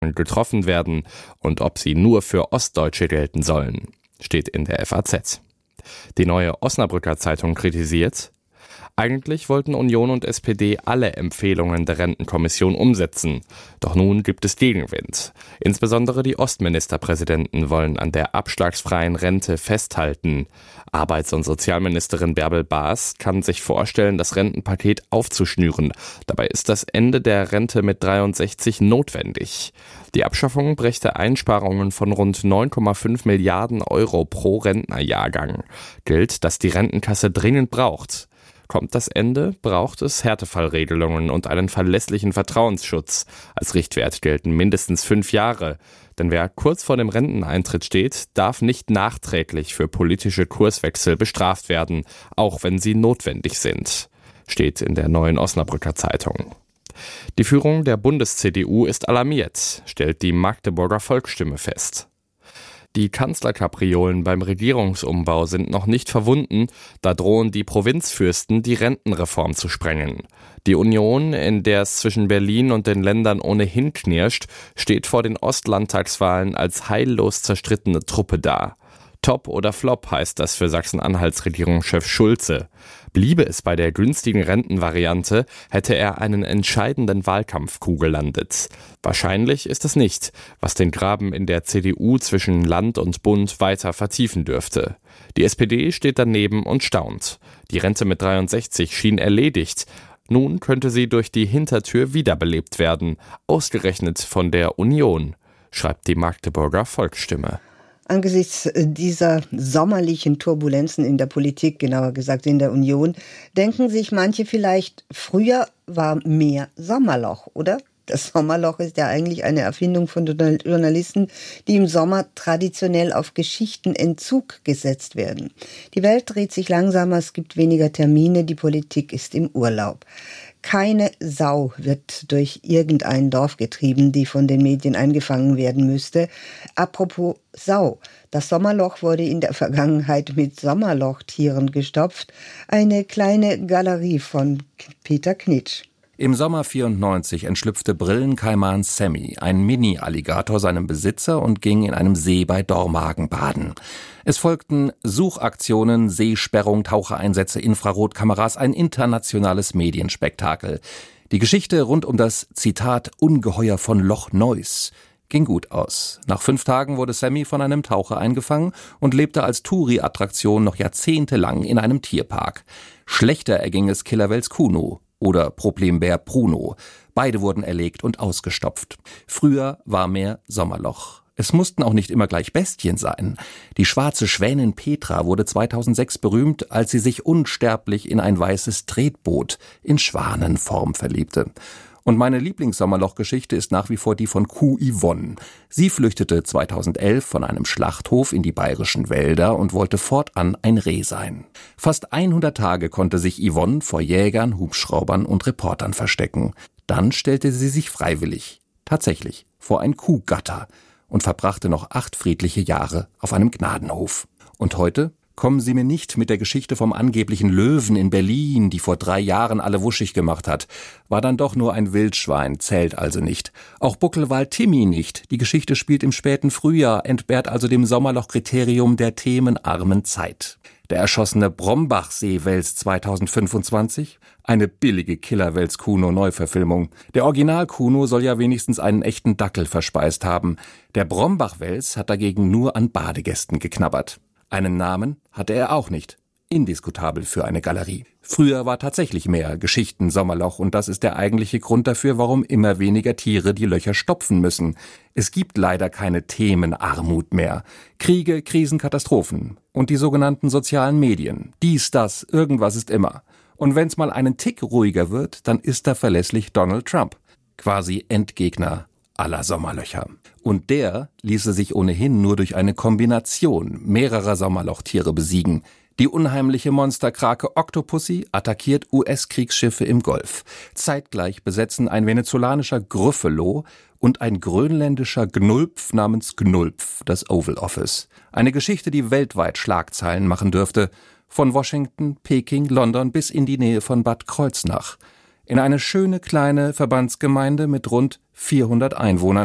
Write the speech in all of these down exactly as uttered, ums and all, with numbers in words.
getroffen werden und ob sie nur für Ostdeutsche gelten sollen, steht in der F A Z. Die Neue Osnabrücker Zeitung kritisiert: Eigentlich wollten Union und S P D alle Empfehlungen der Rentenkommission umsetzen. Doch nun gibt es Gegenwind. Insbesondere die Ostministerpräsidenten wollen an der abschlagsfreien Rente festhalten. Arbeits- und Sozialministerin Bärbel Baas kann sich vorstellen, das Rentenpaket aufzuschnüren. Dabei ist das Ende der Rente mit dreiundsechzig notwendig. Die Abschaffung brächte Einsparungen von rund neun Komma fünf Milliarden Euro pro Rentnerjahrgang. Gilt, dass die Rentenkasse dringend braucht. Kommt das Ende, braucht es Härtefallregelungen und einen verlässlichen Vertrauensschutz. Als Richtwert gelten mindestens fünf Jahre. Denn wer kurz vor dem Renteneintritt steht, darf nicht nachträglich für politische Kurswechsel bestraft werden, auch wenn sie notwendig sind, steht in der Neuen Osnabrücker Zeitung. Die Führung der Bundes-C D U ist alarmiert, stellt die Magdeburger Volksstimme fest. Die Kanzlerkapriolen beim Regierungsumbau sind noch nicht verwunden, da drohen die Provinzfürsten, die Rentenreform zu sprengen. Die Union, in der es zwischen Berlin und den Ländern ohnehin knirscht, steht vor den Ostlandtagswahlen als heillos zerstrittene Truppe da. Top oder Flop heißt das für Sachsen-Anhalts Regierungschef Schulze. Bliebe es bei der günstigen Rentenvariante, hätte er einen entscheidenden Wahlkampfcoup gelandet. Wahrscheinlich ist es nicht, was den Graben in der C D U zwischen Land und Bund weiter vertiefen dürfte. Die S P D steht daneben und staunt. Die Rente mit dreiundsechzig schien erledigt. Nun könnte sie durch die Hintertür wiederbelebt werden, ausgerechnet von der Union, schreibt die Magdeburger Volksstimme. Angesichts dieser sommerlichen Turbulenzen in der Politik, genauer gesagt in der Union, denken sich manche vielleicht, früher war mehr Sommerloch, oder? Das Sommerloch ist ja eigentlich eine Erfindung von Journalisten, die im Sommer traditionell auf Geschichtenentzug gesetzt werden. Die Welt dreht sich langsamer, es gibt weniger Termine, die Politik ist im Urlaub. Keine Sau wird durch irgendein Dorf getrieben, die von den Medien eingefangen werden müsste. Apropos Sau. Das Sommerloch wurde in der Vergangenheit mit Sommerlochtieren gestopft. Eine kleine Galerie von Peter Knitsch. Im Sommer vierundneunzig entschlüpfte Brillenkaiman Sammy, ein Mini-Alligator, seinem Besitzer und ging in einem See bei Dormagen baden. Es folgten Suchaktionen, Seesperrung, Tauchereinsätze, Infrarotkameras, ein internationales Medienspektakel. Die Geschichte rund um das, Zitat, Ungeheuer von Loch Ness ging gut aus. Nach fünf Tagen wurde Sammy von einem Taucher eingefangen und lebte als Touri-Attraktion noch jahrzehntelang in einem Tierpark. Schlechter erging es Killerwels Kuno oder Problembär Bruno. Beide wurden erlegt und ausgestopft. Früher war mehr Sommerloch. Es mussten auch nicht immer gleich Bestien sein. Die schwarze Schwänin Petra wurde zweitausendsechs berühmt, als sie sich unsterblich in ein weißes Tretboot in Schwanenform verliebte. Und meine Lieblingssommerloch-Geschichte ist nach wie vor die von Kuh Yvonne. Sie flüchtete zweitausendelf von einem Schlachthof in die bayerischen Wälder und wollte fortan ein Reh sein. Fast hundert Tage konnte sich Yvonne vor Jägern, Hubschraubern und Reportern verstecken. Dann stellte sie sich freiwillig, tatsächlich, vor ein Kuhgatter und verbrachte noch acht friedliche Jahre auf einem Gnadenhof. Und heute kommen Sie mir nicht mit der Geschichte vom angeblichen Löwen in Berlin, die vor drei Jahren alle wuschig gemacht hat. War dann doch nur ein Wildschwein, zählt also nicht. Auch Buckelwald Timmy nicht. Die Geschichte spielt im späten Frühjahr, entbehrt also dem Sommerloch-Kriterium der themenarmen Zeit. Der erschossene Brombach-Seewels zweitausendfünfundzwanzig? Eine billige Killerwels-Kuno-Neuverfilmung. Der Original-Kuno soll ja wenigstens einen echten Dackel verspeist haben. Der Brombach-Wels hat dagegen nur an Badegästen geknabbert. Einen Namen hatte er auch nicht. Indiskutabel für eine Galerie. Früher war tatsächlich mehr Geschichten-Sommerloch und das ist der eigentliche Grund dafür, warum immer weniger Tiere die Löcher stopfen müssen. Es gibt leider keine Themenarmut mehr. Kriege, Krisen, Katastrophen und die sogenannten sozialen Medien. Dies, das, irgendwas ist immer. Und wenn's mal einen Tick ruhiger wird, dann ist da verlässlich Donald Trump. Quasi Endgegner aller Sommerlöcher. Und der ließe sich ohnehin nur durch eine Kombination mehrerer Sommerlochtiere besiegen. Die unheimliche Monsterkrake Octopussy attackiert U S-Kriegsschiffe im Golf. Zeitgleich besetzen ein venezolanischer Gruffalo und ein grönländischer Gnulpf namens Gnulpf das Oval Office. Eine Geschichte, die weltweit Schlagzeilen machen dürfte. Von Washington, Peking, London bis in die Nähe von Bad Kreuznach. In eine schöne kleine Verbandsgemeinde mit rund vierhundert Einwohnern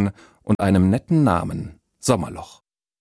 und einem netten Namen: Sommerloch.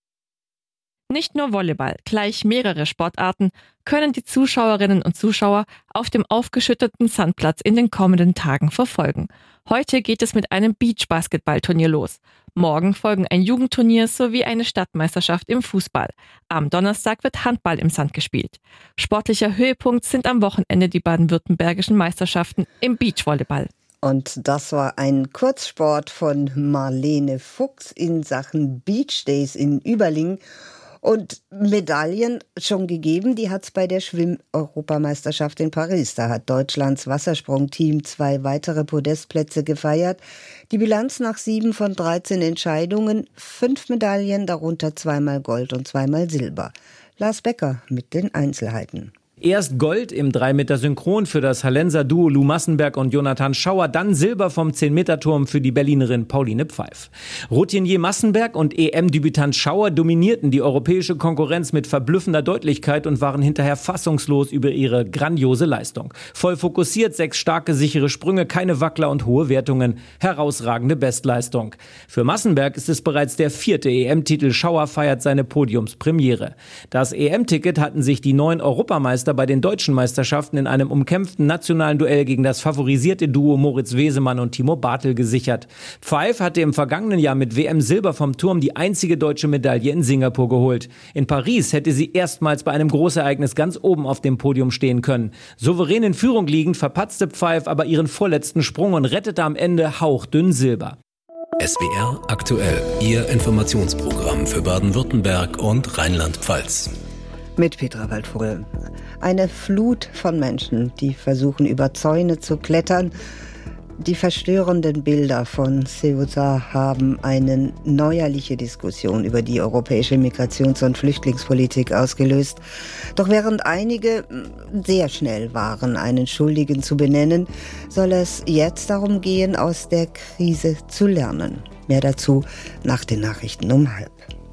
Nicht nur Volleyball, gleich mehrere Sportarten können die Zuschauerinnen und Zuschauer auf dem aufgeschütteten Sandplatz in den kommenden Tagen verfolgen. Heute geht es mit einem Beach-Basketball-Turnier los. Morgen folgen ein Jugendturnier sowie eine Stadtmeisterschaft im Fußball. Am Donnerstag wird Handball im Sand gespielt. Sportlicher Höhepunkt sind am Wochenende die baden-württembergischen Meisterschaften im Beachvolleyball. Und das war ein Kurzsport von Marlene Fuchs in Sachen Beach Days in Überlingen. Und Medaillen schon gegeben, die hat es bei der Schwimm-Europameisterschaft in Paris. Da hat Deutschlands Wassersprungteam zwei weitere Podestplätze gefeiert. Die Bilanz nach sieben von dreizehn Entscheidungen, fünf Medaillen, darunter zweimal Gold und zweimal Silber. Lars Becker mit den Einzelheiten. Erst Gold im drei Meter Synchron für das Hallenser Duo Lou Massenberg und Jonathan Schauer, dann Silber vom zehn Meter Turm für die Berlinerin Pauline Pfeif. Routinier Massenberg und E M-Debütant Schauer dominierten die europäische Konkurrenz mit verblüffender Deutlichkeit und waren hinterher fassungslos über ihre grandiose Leistung. Voll fokussiert, sechs starke, sichere Sprünge, keine Wackler und hohe Wertungen. Herausragende Bestleistung. Für Massenberg ist es bereits der vierte E M-Titel. Schauer feiert seine Podiumspremiere. Das E M-Ticket hatten sich die neuen Europameister bei den deutschen Meisterschaften in einem umkämpften nationalen Duell gegen das favorisierte Duo Moritz Wesemann und Timo Bartel gesichert. Pfeif hatte im vergangenen Jahr mit W M-Silber vom Turm die einzige deutsche Medaille in Singapur geholt. In Paris hätte sie erstmals bei einem Großereignis ganz oben auf dem Podium stehen können. Souverän in Führung liegend verpatzte Pfeif aber ihren vorletzten Sprung und rettete am Ende hauchdünn Silber. S W R aktuell, Ihr Informationsprogramm für Baden-Württemberg und Rheinland-Pfalz. Mit Petra Waldvogel. Eine Flut von Menschen, die versuchen, über Zäune zu klettern. Die verstörenden Bilder von Ceuta haben eine neuerliche Diskussion über die europäische Migrations- und Flüchtlingspolitik ausgelöst. Doch während einige sehr schnell waren, einen Schuldigen zu benennen, soll es jetzt darum gehen, aus der Krise zu lernen. Mehr dazu nach den Nachrichten um halb.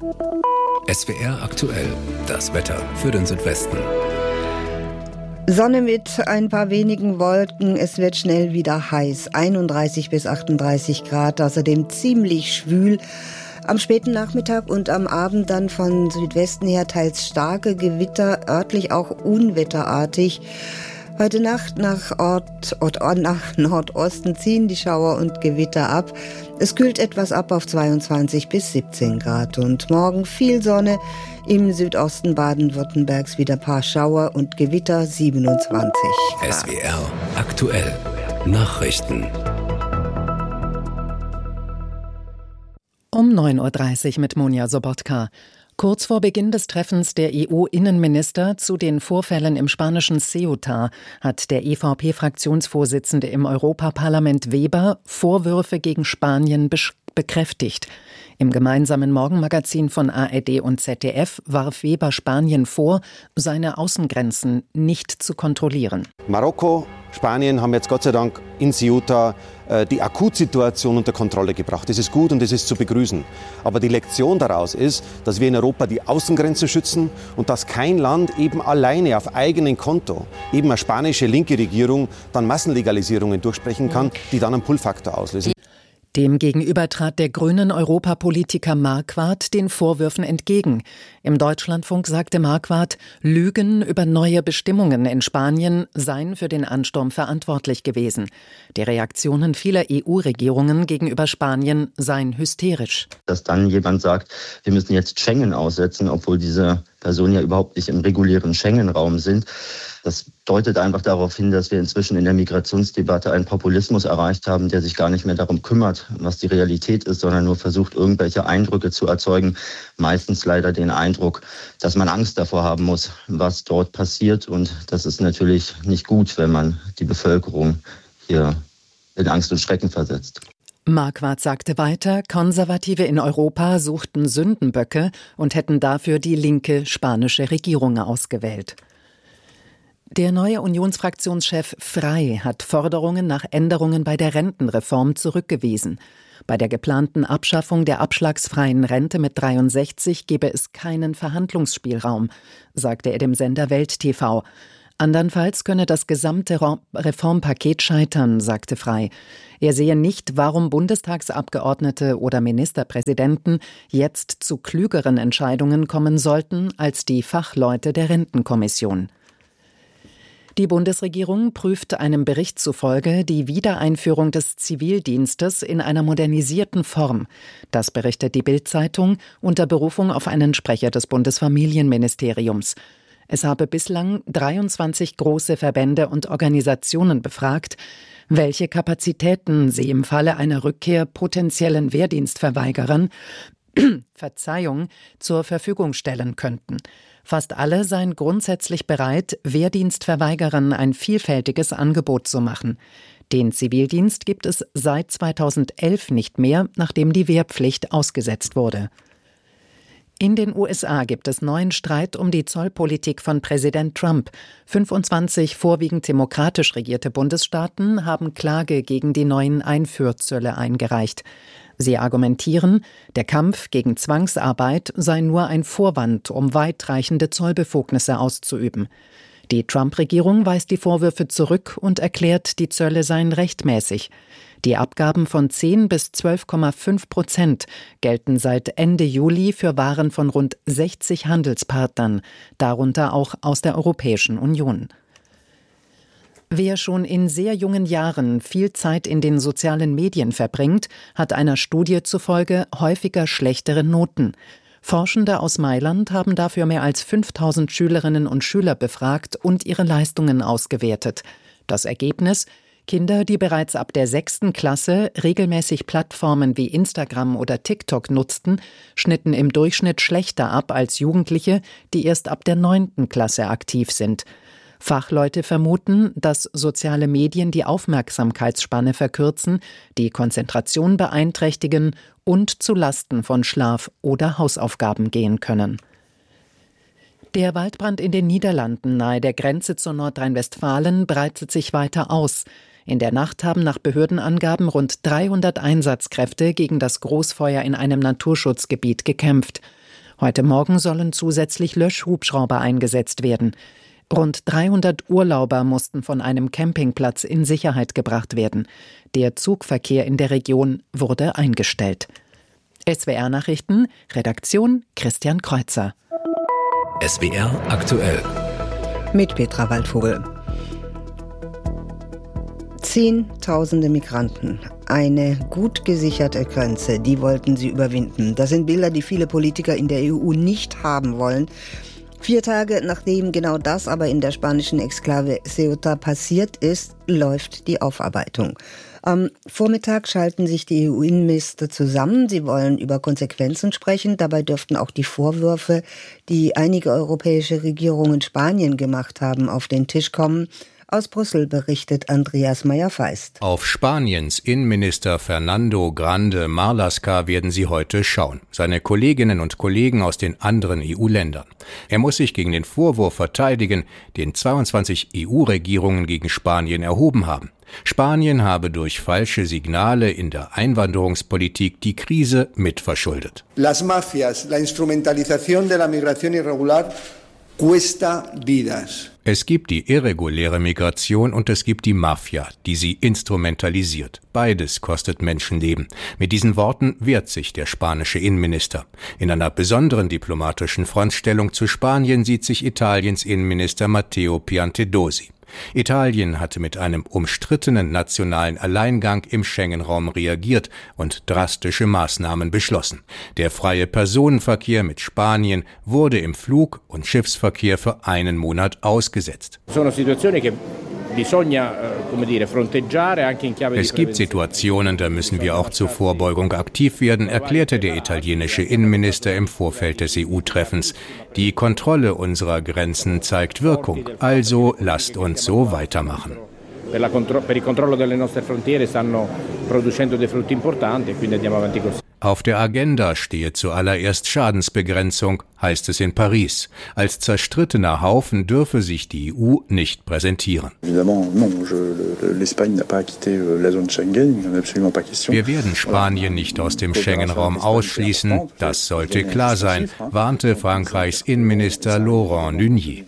S W R aktuell, das Wetter für den Südwesten. Sonne mit ein paar wenigen Wolken, es wird schnell wieder heiß, einunddreißig bis achtunddreißig Grad, außerdem ziemlich schwül. Am späten Nachmittag und am Abend dann von Südwesten her teils starke Gewitter, örtlich auch unwetterartig. Heute Nacht nach, Ort, Ort, nach Nordosten ziehen die Schauer und Gewitter ab. Es kühlt etwas ab auf zweiundzwanzig bis siebzehn Grad. Und morgen viel Sonne, im Südosten Baden-Württembergs wieder paar Schauer und Gewitter, siebenundzwanzig Grad. S W R aktuell Nachrichten. Um neun Uhr dreißig mit Monja Sobotka. Kurz vor Beginn des Treffens der E U-Innenminister zu den Vorfällen im spanischen Ceuta hat der E V P-Fraktionsvorsitzende im Europaparlament Weber Vorwürfe gegen Spanien bekräftigt. Im gemeinsamen Morgenmagazin von A R D und Z D F warf Weber Spanien vor, seine Außengrenzen nicht zu kontrollieren. Marokko, Spanien haben jetzt Gott sei Dank in Ceuta äh, die Akutsituation unter Kontrolle gebracht. Das ist gut und das ist zu begrüßen. Aber die Lektion daraus ist, dass wir in Europa die Außengrenzen schützen und dass kein Land eben alleine auf eigenem Konto, eben eine spanische linke Regierung, dann Massenlegalisierungen durchsprechen kann, die dann einen Pull-Faktor auslösen. Demgegenüber trat der grünen Europapolitiker Marquardt den Vorwürfen entgegen. Im Deutschlandfunk sagte Marquardt, Lügen über neue Bestimmungen in Spanien seien für den Ansturm verantwortlich gewesen. Die Reaktionen vieler E U-Regierungen gegenüber Spanien seien hysterisch. Dass dann jemand sagt, wir müssen jetzt Schengen aussetzen, obwohl diese Personen ja überhaupt nicht im regulären Schengen-Raum sind. Das deutet einfach darauf hin, dass wir inzwischen in der Migrationsdebatte einen Populismus erreicht haben, der sich gar nicht mehr darum kümmert, was die Realität ist, sondern nur versucht, irgendwelche Eindrücke zu erzeugen. Meistens leider den Eindruck, dass man Angst davor haben muss, was dort passiert. Und das ist natürlich nicht gut, wenn man die Bevölkerung hier in Angst und Schrecken versetzt. Marquardt sagte weiter, Konservative in Europa suchten Sündenböcke und hätten dafür die linke spanische Regierung ausgewählt. Der neue Unionsfraktionschef Frey hat Forderungen nach Änderungen bei der Rentenreform zurückgewiesen. Bei der geplanten Abschaffung der abschlagsfreien Rente mit dreiundsechzig gebe es keinen Verhandlungsspielraum, sagte er dem Sender Welt T V. Andernfalls könne das gesamte Reformpaket scheitern, sagte Frey. Er sehe nicht, warum Bundestagsabgeordnete oder Ministerpräsidenten jetzt zu klügeren Entscheidungen kommen sollten als die Fachleute der Rentenkommission. Die Bundesregierung prüft einem Bericht zufolge die Wiedereinführung des Zivildienstes in einer modernisierten Form. Das berichtet die Bild-Zeitung unter Berufung auf einen Sprecher des Bundesfamilienministeriums. Es habe bislang dreiundzwanzig große Verbände und Organisationen befragt, welche Kapazitäten sie im Falle einer Rückkehr potenziellen Wehrdienstverweigerern Verzeihung zur Verfügung stellen könnten. Fast alle seien grundsätzlich bereit, Wehrdienstverweigerern ein vielfältiges Angebot zu machen. Den Zivildienst gibt es seit zweitausendelf nicht mehr, nachdem die Wehrpflicht ausgesetzt wurde. In den U S A gibt es neuen Streit um die Zollpolitik von Präsident Trump. fünfundzwanzig vorwiegend demokratisch regierte Bundesstaaten haben Klage gegen die neuen Einfuhrzölle eingereicht. Sie argumentieren, der Kampf gegen Zwangsarbeit sei nur ein Vorwand, um weitreichende Zollbefugnisse auszuüben. Die Trump-Regierung weist die Vorwürfe zurück und erklärt, die Zölle seien rechtmäßig. Die Abgaben von zehn bis zwölf Komma fünf Prozent gelten seit Ende Juli für Waren von rund sechzig Handelspartnern, darunter auch aus der Europäischen Union. Wer schon in sehr jungen Jahren viel Zeit in den sozialen Medien verbringt, hat einer Studie zufolge häufiger schlechtere Noten. Forschende aus Mailand haben dafür mehr als fünftausend Schülerinnen und Schüler befragt und ihre Leistungen ausgewertet. Das Ergebnis: Kinder, die bereits ab der sechsten Klasse regelmäßig Plattformen wie Instagram oder TikTok nutzten, schnitten im Durchschnitt schlechter ab als Jugendliche, die erst ab der neunten Klasse aktiv sind. Fachleute vermuten, dass soziale Medien die Aufmerksamkeitsspanne verkürzen, die Konzentration beeinträchtigen und zu Lasten von Schlaf oder Hausaufgaben gehen können. Der Waldbrand in den Niederlanden nahe der Grenze zu Nordrhein-Westfalen breitet sich weiter aus. In der Nacht haben nach Behördenangaben rund dreihundert Einsatzkräfte gegen das Großfeuer in einem Naturschutzgebiet gekämpft. Heute Morgen sollen zusätzlich Löschhubschrauber eingesetzt werden. Rund dreihundert Urlauber mussten von einem Campingplatz in Sicherheit gebracht werden. Der Zugverkehr in der Region wurde eingestellt. S W R-Nachrichten, Redaktion Christian Kreuzer. S W R aktuell. Mit Petra Waldvogel. Zehntausende Migranten, eine gut gesicherte Grenze, die wollten sie überwinden. Das sind Bilder, die viele Politiker in der E U nicht haben wollen. Vier Tage nachdem genau das aber in der spanischen Exklave Ceuta passiert ist, läuft die Aufarbeitung. Am Vormittag schalten sich die E U-Innenminister zusammen. Sie wollen über Konsequenzen sprechen. Dabei dürften auch die Vorwürfe, die einige europäische Regierungen Spanien gemacht haben, auf den Tisch kommen. Aus Brüssel berichtet Andreas Meyer-Feist. Auf Spaniens Innenminister Fernando Grande Marlaska werden sie heute schauen. Seine Kolleginnen und Kollegen aus den anderen E U-Ländern. Er muss sich gegen den Vorwurf verteidigen, den zweiundzwanzig E U-Regierungen gegen Spanien erhoben haben. Spanien habe durch falsche Signale in der Einwanderungspolitik die Krise mitverschuldet. Las mafias, la instrumentalización de la migración irregular cuesta vidas. Es gibt die irreguläre Migration und es gibt die Mafia, die sie instrumentalisiert. Beides kostet Menschenleben. Mit diesen Worten wehrt sich der spanische Innenminister. In einer besonderen diplomatischen Frontstellung zu Spanien sieht sich Italiens Innenminister Matteo Piantedosi. Italien hatte mit einem umstrittenen nationalen Alleingang im Schengen-Raum reagiert und drastische Maßnahmen beschlossen. Der freie Personenverkehr mit Spanien wurde im Flug- und Schiffsverkehr für einen Monat ausgesetzt. Es gibt Situationen, da müssen wir auch zur Vorbeugung aktiv werden, erklärte der italienische Innenminister im Vorfeld des E U-Treffens. Die Kontrolle unserer Grenzen zeigt Wirkung, also lasst uns so weitermachen. per la contro- per il controllo delle nostre frontiere stanno producendo dei frutti importanti e quindi andiamo avanti così. Auf der Agenda stehe zuallererst Schadensbegrenzung, heißt es in Paris. Als zerstrittener Haufen dürfe sich die E U nicht präsentieren. Wir werden Spanien nicht aus dem Schengen-Raum ausschließen, das sollte klar sein, warnte Frankreichs Innenminister Laurent Nunez.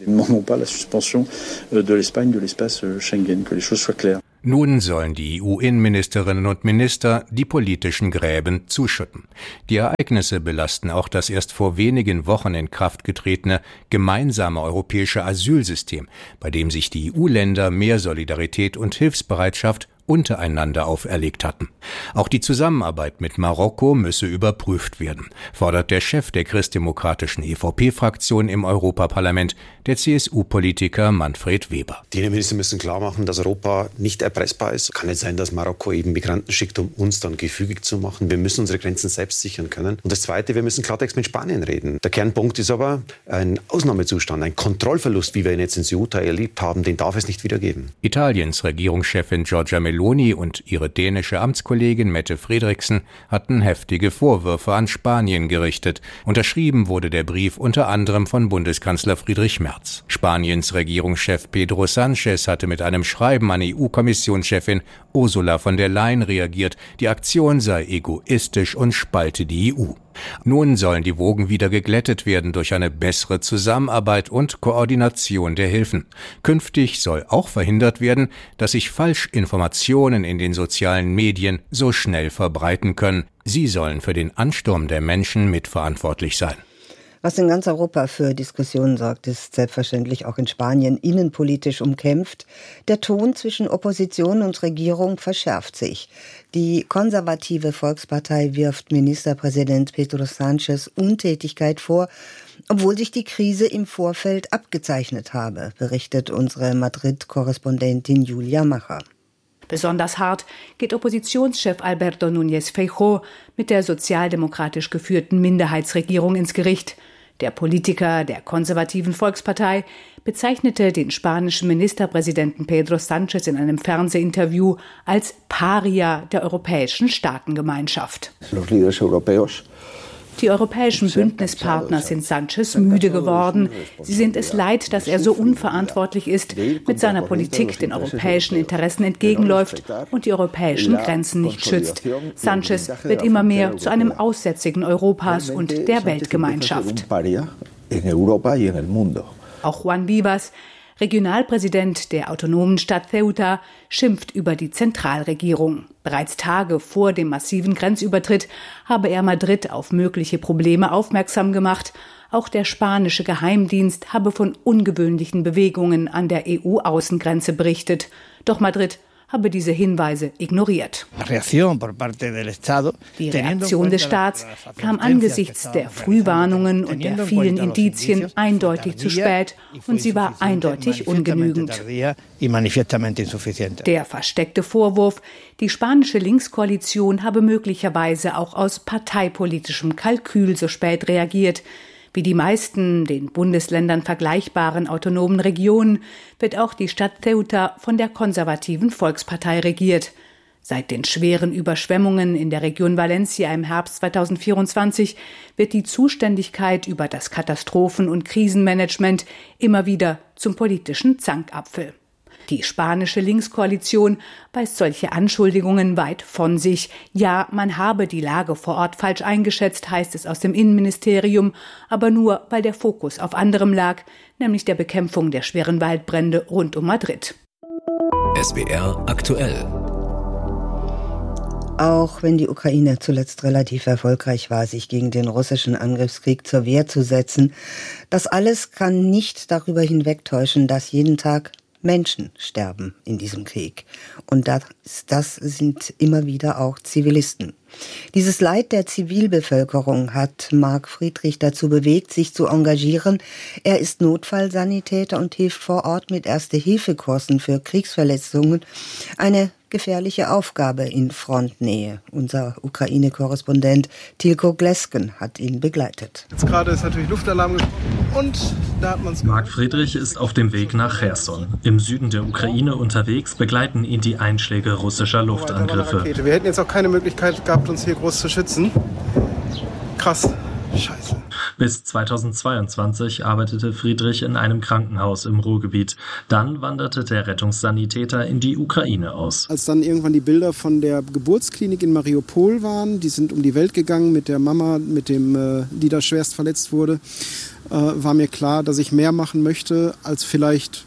Nun sollen die E U-Innenministerinnen und Minister die politischen Gräben zuschütten. Die Ereignisse belasten auch das erst vor wenigen Wochen in Kraft getretene gemeinsame europäische Asylsystem, bei dem sich die E U-Länder mehr Solidarität und Hilfsbereitschaft untereinander auferlegt hatten. Auch die Zusammenarbeit mit Marokko müsse überprüft werden, fordert der Chef der christdemokratischen E V P-Fraktion im Europaparlament, der C S U-Politiker Manfred Weber. Die Innenminister müssen klar machen, dass Europa nicht erpressbar ist. Kann nicht sein, dass Marokko eben Migranten schickt, um uns dann gefügig zu machen. Wir müssen unsere Grenzen selbst sichern können. Und das Zweite, wir müssen Klartext mit Spanien reden. Der Kernpunkt ist aber ein Ausnahmezustand, ein Kontrollverlust, wie wir ihn jetzt in Ceuta erlebt haben, den darf es nicht wieder geben. Italiens Regierungschefin Giorgia Meloni und ihre dänische Amtskollegin Mette Frederiksen hatten heftige Vorwürfe an Spanien gerichtet. Unterschrieben wurde der Brief unter anderem von Bundeskanzler Friedrich Merz. Spaniens Regierungschef Pedro Sánchez hatte mit einem Schreiben an E U-Kommissionschefin Ursula von der Leyen reagiert, die Aktion sei egoistisch und spalte die E U. Nun sollen die Wogen wieder geglättet werden durch eine bessere Zusammenarbeit und Koordination der Hilfen. Künftig soll auch verhindert werden, dass sich Falschinformationen in den sozialen Medien so schnell verbreiten können. Sie sollen für den Ansturm der Menschen mitverantwortlich sein. Was in ganz Europa für Diskussionen sorgt, ist selbstverständlich auch in Spanien innenpolitisch umkämpft. Der Ton zwischen Opposition und Regierung verschärft sich. Die konservative Volkspartei wirft Ministerpräsident Pedro Sánchez Untätigkeit vor, obwohl sich die Krise im Vorfeld abgezeichnet habe, berichtet unsere Madrid-Korrespondentin Julia Macher. Besonders hart geht Oppositionschef Alberto Núñez Feijóo mit der sozialdemokratisch geführten Minderheitsregierung ins Gericht. Der Politiker der konservativen Volkspartei bezeichnete den spanischen Ministerpräsidenten Pedro Sánchez in einem Fernsehinterview als Paria der europäischen Staatengemeinschaft. Die europäischen Bündnispartner sind Sánchez müde geworden. Sie sind es leid, dass er so unverantwortlich ist, mit seiner Politik den europäischen Interessen entgegenläuft und die europäischen Grenzen nicht schützt. Sánchez wird immer mehr zu einem Aussätzigen Europas und der Weltgemeinschaft. Auch Juan Vivas, Regionalpräsident der autonomen Stadt Ceuta, schimpft über die Zentralregierung. Bereits Tage vor dem massiven Grenzübertritt habe er Madrid auf mögliche Probleme aufmerksam gemacht. Auch der spanische Geheimdienst habe von ungewöhnlichen Bewegungen an der E U-Außengrenze berichtet. Doch Madrid habe diese Hinweise ignoriert. Die Reaktion des Staats kam angesichts der Frühwarnungen und der vielen Indizien eindeutig zu spät und sie war eindeutig ungenügend. Der versteckte Vorwurf, die spanische Linkskoalition habe möglicherweise auch aus parteipolitischem Kalkül so spät reagiert. Wie die meisten den Bundesländern vergleichbaren autonomen Regionen wird auch die Stadt Ceuta von der konservativen Volkspartei regiert. Seit den schweren Überschwemmungen in der Region Valencia im Herbst zweitausendvierundzwanzig wird die Zuständigkeit über das Katastrophen- und Krisenmanagement immer wieder zum politischen Zankapfel. Die spanische Linkskoalition weist solche Anschuldigungen weit von sich. Ja, man habe die Lage vor Ort falsch eingeschätzt, heißt es aus dem Innenministerium, aber nur, weil der Fokus auf anderem lag, nämlich der Bekämpfung der schweren Waldbrände rund um Madrid. S W R aktuell. Auch wenn die Ukraine zuletzt relativ erfolgreich war, sich gegen den russischen Angriffskrieg zur Wehr zu setzen, das alles kann nicht darüber hinwegtäuschen, dass jeden Tag Menschen sterben in diesem Krieg. Und das, das sind immer wieder auch Zivilisten. Dieses Leid der Zivilbevölkerung hat Marc Friedrich dazu bewegt, sich zu engagieren. Er ist Notfallsanitäter und hilft vor Ort mit Erste-Hilfe-Kursen für Kriegsverletzungen. Eine gefährliche Aufgabe in Frontnähe. Unser Ukraine-Korrespondent Tilko Glesken hat ihn begleitet. Jetzt gerade ist natürlich Luftalarm gesprochen und da hat man es. Marc Friedrich ist auf dem Weg nach Cherson. Im Süden der Ukraine unterwegs begleiten ihn die Einschläge russischer Luftangriffe. Wir hätten jetzt auch keine Möglichkeit gehabt, uns hier groß zu schützen. Krass. Scheiße. Bis zweitausendzweiundzwanzig arbeitete Friedrich in einem Krankenhaus im Ruhrgebiet. Dann wanderte der Rettungssanitäter in die Ukraine aus. Als dann irgendwann die Bilder von der Geburtsklinik in Mariupol waren, die sind um die Welt gegangen mit der Mama, mit dem, äh, die da schwerst verletzt wurde, äh, war mir klar, dass ich mehr machen möchte, als vielleicht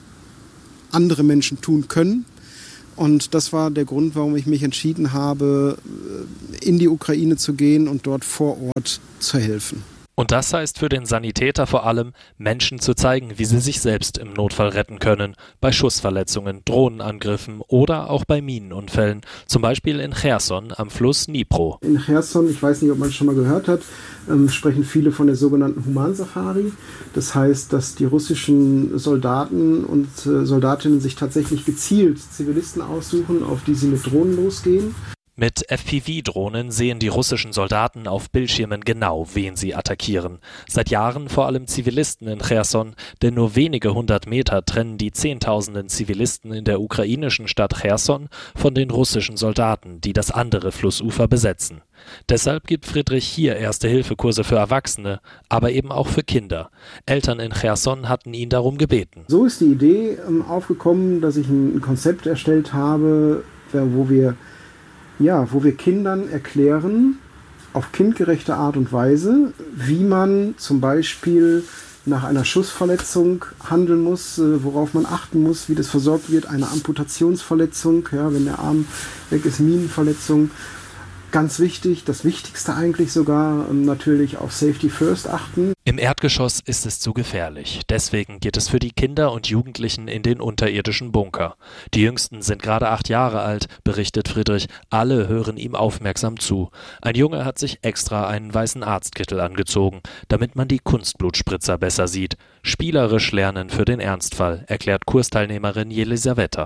andere Menschen tun können. Und das war der Grund, warum ich mich entschieden habe, in die Ukraine zu gehen und dort vor Ort zu helfen. Und das heißt für den Sanitäter vor allem, Menschen zu zeigen, wie sie sich selbst im Notfall retten können. Bei Schussverletzungen, Drohnenangriffen oder auch bei Minenunfällen. Zum Beispiel in Cherson am Fluss Dnipro. In Cherson, ich weiß nicht, ob man es schon mal gehört hat, ähm, sprechen viele von der sogenannten Humansafari. Das heißt, dass die russischen Soldaten und äh, Soldatinnen sich tatsächlich gezielt Zivilisten aussuchen, auf die sie mit Drohnen losgehen. Mit F P V-Drohnen sehen die russischen Soldaten auf Bildschirmen genau, wen sie attackieren. Seit Jahren vor allem Zivilisten in Cherson, denn nur wenige hundert Meter trennen die Zehntausenden Zivilisten in der ukrainischen Stadt Cherson von den russischen Soldaten, die das andere Flussufer besetzen. Deshalb gibt Friedrich hier Erste-Hilfe-Kurse für Erwachsene, aber eben auch für Kinder. Eltern in Cherson hatten ihn darum gebeten. So ist die Idee ähm, aufgekommen, dass ich ein Konzept erstellt habe, wo wir Ja, wo wir Kindern erklären, auf kindgerechte Art und Weise, wie man zum Beispiel nach einer Schussverletzung handeln muss, worauf man achten muss, wie das versorgt wird, eine Amputationsverletzung, ja, wenn der Arm weg ist, Minenverletzung. Ganz wichtig, das Wichtigste eigentlich sogar, natürlich auf Safety First achten. Im Erdgeschoss ist es zu gefährlich. Deswegen geht es für die Kinder und Jugendlichen in den unterirdischen Bunker. Die Jüngsten sind gerade acht Jahre alt, berichtet Friedrich. Alle hören ihm aufmerksam zu. Ein Junge hat sich extra einen weißen Arztkittel angezogen, damit man die Kunstblutspritzer besser sieht. Spielerisch lernen für den Ernstfall, erklärt Kursteilnehmerin Jelisaweta.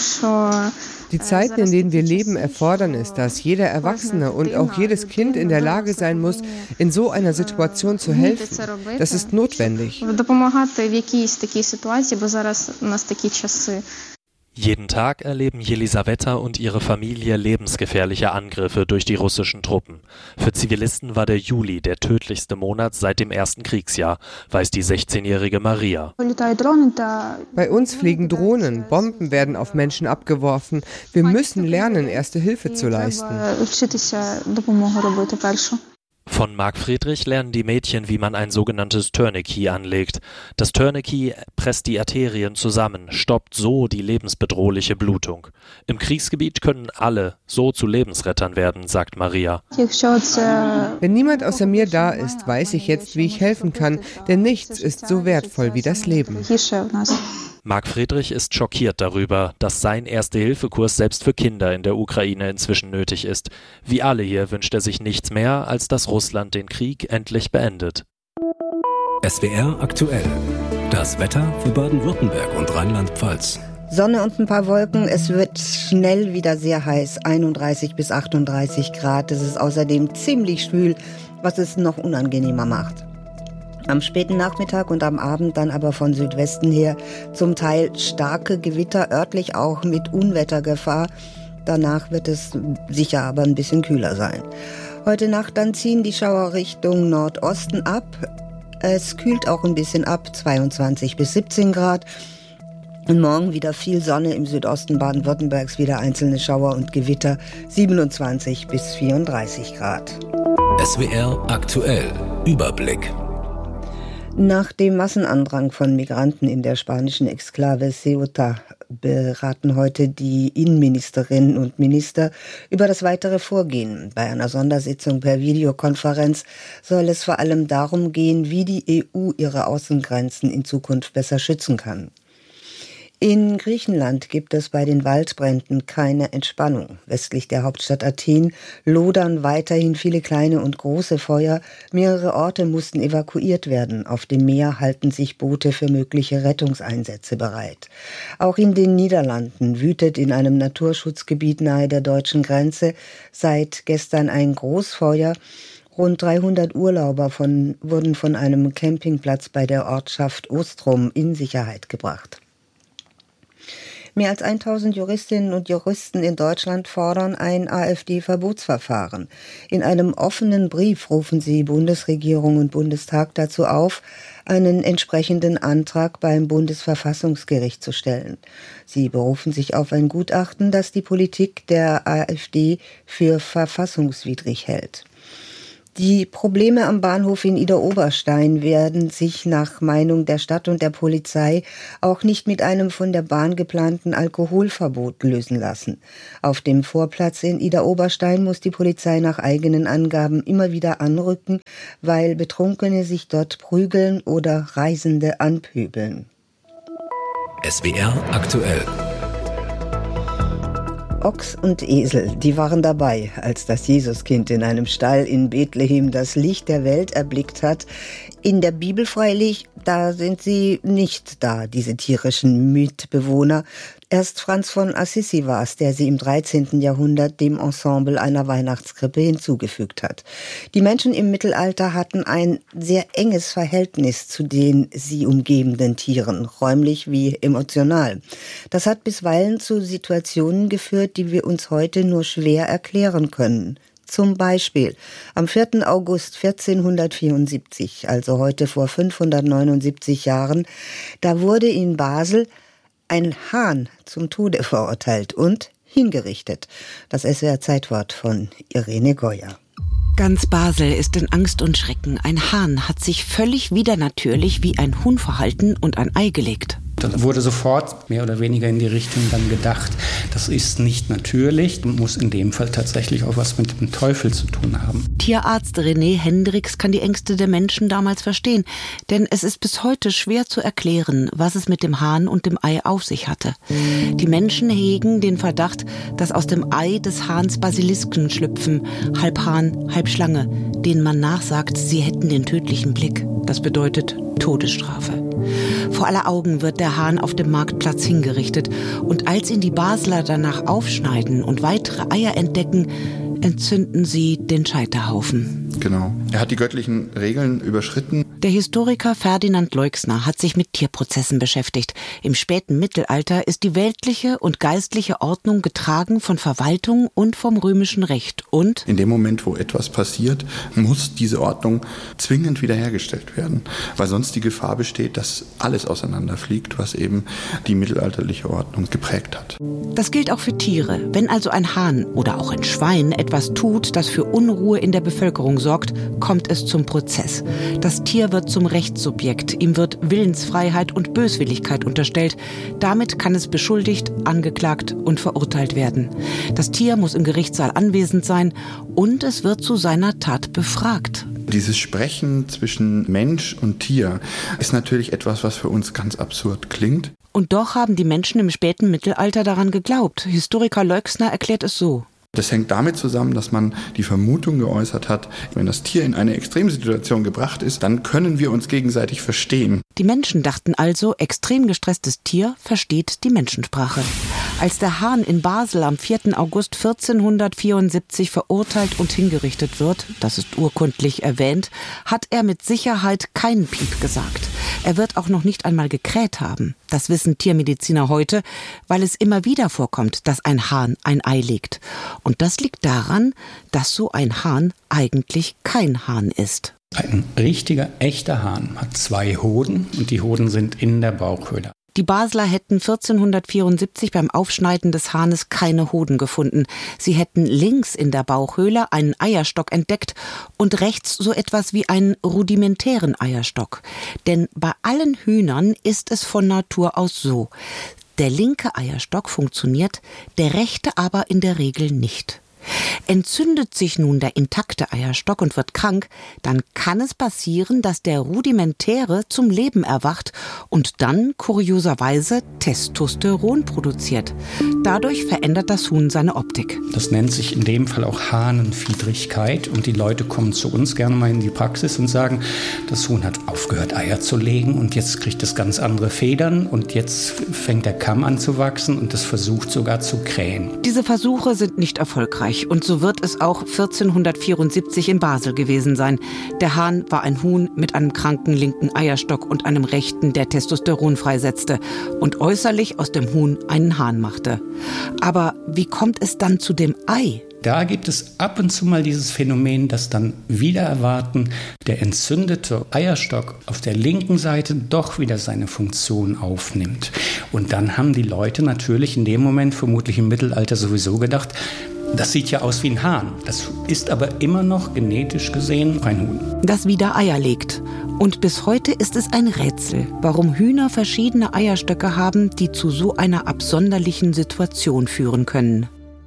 Die Zeiten, in denen wir leben, erfordern es, dass jeder Erwachsene und auch jedes Kind in der Lage sein muss, in so einer Situation zu helfen. Das ist notwendig. Jeden Tag erleben Jelisaweta und ihre Familie lebensgefährliche Angriffe durch die russischen Truppen. Für Zivilisten war der Juli der tödlichste Monat seit dem ersten Kriegsjahr, weiß die sechzehnjährige Maria. Bei uns fliegen Drohnen, Bomben werden auf Menschen abgeworfen. Wir müssen lernen, Erste Hilfe zu leisten. Von Marc Friedrich lernen die Mädchen, wie man ein sogenanntes Tourniquet anlegt. Das Tourniquet presst die Arterien zusammen, stoppt so die lebensbedrohliche Blutung. Im Kriegsgebiet können alle so zu Lebensrettern werden, sagt Maria. Wenn niemand außer mir da ist, weiß ich jetzt, wie ich helfen kann, denn nichts ist so wertvoll wie das Leben. Marc Friedrich ist schockiert darüber, dass sein Erste-Hilfe-Kurs selbst für Kinder in der Ukraine inzwischen nötig ist. Wie alle hier wünscht er sich nichts mehr, als dass Russland den Krieg endlich beendet. S W R aktuell. Das Wetter für Baden-Württemberg und Rheinland-Pfalz. Sonne und ein paar Wolken. Es wird schnell wieder sehr heiß. einunddreißig bis achtunddreißig Grad. Es ist außerdem ziemlich schwül, was es noch unangenehmer macht. Am späten Nachmittag und am Abend dann aber von Südwesten her zum Teil starke Gewitter, örtlich auch mit Unwettergefahr. Danach wird es sicher aber ein bisschen kühler sein. Heute Nacht dann ziehen die Schauer Richtung Nordosten ab. Es kühlt auch ein bisschen ab, zweiundzwanzig bis siebzehn Grad. Und morgen wieder viel Sonne, im Südosten Baden-Württembergs wieder einzelne Schauer und Gewitter, siebenundzwanzig bis vierunddreißig Grad. S W R aktuell. Überblick. Nach dem Massenandrang von Migranten in der spanischen Exklave Ceuta beraten heute die Innenministerinnen und Minister über das weitere Vorgehen. Bei einer Sondersitzung per Videokonferenz soll es vor allem darum gehen, wie die E U ihre Außengrenzen in Zukunft besser schützen kann. In Griechenland gibt es bei den Waldbränden keine Entspannung. Westlich der Hauptstadt Athen lodern weiterhin viele kleine und große Feuer. Mehrere Orte mussten evakuiert werden. Auf dem Meer halten sich Boote für mögliche Rettungseinsätze bereit. Auch in den Niederlanden wütet in einem Naturschutzgebiet nahe der deutschen Grenze seit gestern ein Großfeuer. Rund dreihundert Urlauber von, wurden von einem Campingplatz bei der Ortschaft Ostrom in Sicherheit gebracht. Mehr als tausend Juristinnen und Juristen in Deutschland fordern ein AfD-Verbotsverfahren. In einem offenen Brief rufen sie Bundesregierung und Bundestag dazu auf, einen entsprechenden Antrag beim Bundesverfassungsgericht zu stellen. Sie berufen sich auf ein Gutachten, das die Politik der AfD für verfassungswidrig hält. Die Probleme am Bahnhof in Idar-Oberstein werden sich nach Meinung der Stadt und der Polizei auch nicht mit einem von der Bahn geplanten Alkoholverbot lösen lassen. Auf dem Vorplatz in Idar-Oberstein muss die Polizei nach eigenen Angaben immer wieder anrücken, weil Betrunkene sich dort prügeln oder Reisende anpöbeln. S W R aktuell. Ochs und Esel, die waren dabei, als das Jesuskind in einem Stall in Bethlehem das Licht der Welt erblickt hat. In der Bibel freilich, da sind sie nicht da, diese tierischen Mitbewohner. Erst Franz von Assisi war es, der sie im dreizehnten Jahrhundert dem Ensemble einer Weihnachtskrippe hinzugefügt hat. Die Menschen im Mittelalter hatten ein sehr enges Verhältnis zu den sie umgebenden Tieren, räumlich wie emotional. Das hat bisweilen zu Situationen geführt, die wir uns heute nur schwer erklären können. Zum Beispiel am vierten August vierzehnhundertvierundsiebzig, also heute vor fünfhundertneunundsiebzig Jahren, da wurde in Basel ein Hahn zum Tode verurteilt und hingerichtet. Das S W R-Zeitwort von Irene Goyer. Ganz Basel ist in Angst und Schrecken. Ein Hahn hat sich völlig widernatürlich wie ein Huhn verhalten und ein Ei gelegt. Da wurde sofort mehr oder weniger in die Richtung dann gedacht, das ist nicht natürlich und muss in dem Fall tatsächlich auch was mit dem Teufel zu tun haben. Tierarzt René Hendricks kann die Ängste der Menschen damals verstehen, denn es ist bis heute schwer zu erklären, was es mit dem Hahn und dem Ei auf sich hatte. Die Menschen hegen den Verdacht, dass aus dem Ei des Hahns Basilisken schlüpfen, halb Hahn, halb Schlange, denen man nachsagt, sie hätten den tödlichen Blick. Das bedeutet Todesstrafe. Vor aller Augen wird der Hahn auf dem Marktplatz hingerichtet. Und als ihn die Basler danach aufschneiden und weitere Eier entdecken, entzünden sie den Scheiterhaufen. Genau. Er hat die göttlichen Regeln überschritten. Der Historiker Ferdinand Leuxner hat sich mit Tierprozessen beschäftigt. Im späten Mittelalter ist die weltliche und geistliche Ordnung getragen von Verwaltung und vom römischen Recht. Und in dem Moment, wo etwas passiert, muss diese Ordnung zwingend wiederhergestellt werden, weil sonst die Gefahr besteht, dass alles auseinanderfliegt, was eben die mittelalterliche Ordnung geprägt hat. Das gilt auch für Tiere. Wenn also ein Hahn oder auch ein Schwein etwas tut, das für Unruhe in der Bevölkerung sorgt, kommt es zum Prozess. Das Tier wird zum Rechtssubjekt. Ihm wird Willensfreiheit und Böswilligkeit unterstellt. Damit kann es beschuldigt, angeklagt und verurteilt werden. Das Tier muss im Gerichtssaal anwesend sein und es wird zu seiner Tat befragt. Dieses Sprechen zwischen Mensch und Tier ist natürlich etwas, was für uns ganz absurd klingt. Und doch haben die Menschen im späten Mittelalter daran geglaubt. Historiker Leuxner erklärt es so. Das hängt damit zusammen, dass man die Vermutung geäußert hat, wenn das Tier in eine Extremsituation gebracht ist, dann können wir uns gegenseitig verstehen. Die Menschen dachten also, extrem gestresstes Tier versteht die Menschensprache. Als der Hahn in Basel am vierten August vierzehnhundertvierundsiebzig verurteilt und hingerichtet wird, das ist urkundlich erwähnt, hat er mit Sicherheit keinen Piep gesagt. Er wird auch noch nicht einmal gekräht haben. Das wissen Tiermediziner heute, weil es immer wieder vorkommt, dass ein Hahn ein Ei legt. Und das liegt daran, dass so ein Hahn eigentlich kein Hahn ist. Ein richtiger, echter Hahn hat zwei Hoden und die Hoden sind in der Bauchhöhle. Die Basler hätten vierzehnhundertvierundsiebzig beim Aufschneiden des Hahnes keine Hoden gefunden. Sie hätten links in der Bauchhöhle einen Eierstock entdeckt und rechts so etwas wie einen rudimentären Eierstock. Denn bei allen Hühnern ist es von Natur aus so. Der linke Eierstock funktioniert, der rechte aber in der Regel nicht. Entzündet sich nun der intakte Eierstock und wird krank, dann kann es passieren, dass der rudimentäre zum Leben erwacht und dann kurioserweise Testosteron produziert. Dadurch verändert das Huhn seine Optik. Das nennt sich in dem Fall auch Hahnenfiedrigkeit und die Leute kommen zu uns gerne mal in die Praxis und sagen, das Huhn hat aufgehört Eier zu legen und jetzt kriegt es ganz andere Federn und jetzt fängt der Kamm an zu wachsen und es versucht sogar zu krähen. Diese Versuche sind nicht erfolgreich und so wird es auch vierzehnhundertvierundsiebzig in Basel gewesen sein. Der Hahn war ein Huhn mit einem kranken linken Eierstock und einem rechten, der Testosteron freisetzte und äußerlich aus dem Huhn einen Hahn machte. Aber wie kommt es dann zu dem Ei? Da gibt es ab und zu mal dieses Phänomen, dass dann wieder erwarten, der entzündete Eierstock auf der linken Seite doch wieder seine Funktion aufnimmt. Und dann haben die Leute natürlich in dem Moment, vermutlich im Mittelalter sowieso gedacht, das sieht ja aus wie ein Hahn. Das ist aber immer noch genetisch gesehen ein Huhn. Das wieder Eier legt. Und bis heute ist es ein Rätsel, warum Hühner verschiedene Eierstöcke haben, die zu so einer absonderlichen Situation führen können.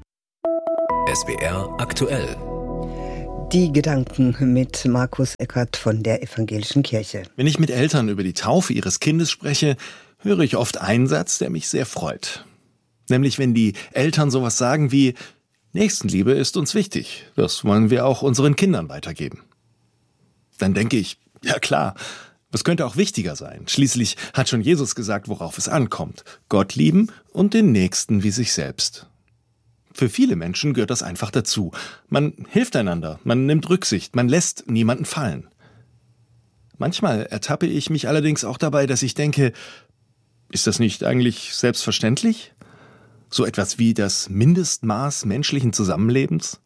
S W R aktuell. Die Gedanken mit Markus Eckert von der Evangelischen Kirche. Wenn ich mit Eltern über die Taufe ihres Kindes spreche, höre ich oft einen Satz, der mich sehr freut. Nämlich wenn die Eltern sowas sagen wie: Nächstenliebe ist uns wichtig, das wollen wir auch unseren Kindern weitergeben. Dann denke ich, ja klar, was könnte auch wichtiger sein? Schließlich hat schon Jesus gesagt, worauf es ankommt: Gott lieben und den Nächsten wie sich selbst. Für viele Menschen gehört das einfach dazu. Man hilft einander, man nimmt Rücksicht, man lässt niemanden fallen. Manchmal ertappe ich mich allerdings auch dabei, dass ich denke, ist das nicht eigentlich selbstverständlich? So etwas wie das Mindestmaß menschlichen Zusammenlebens?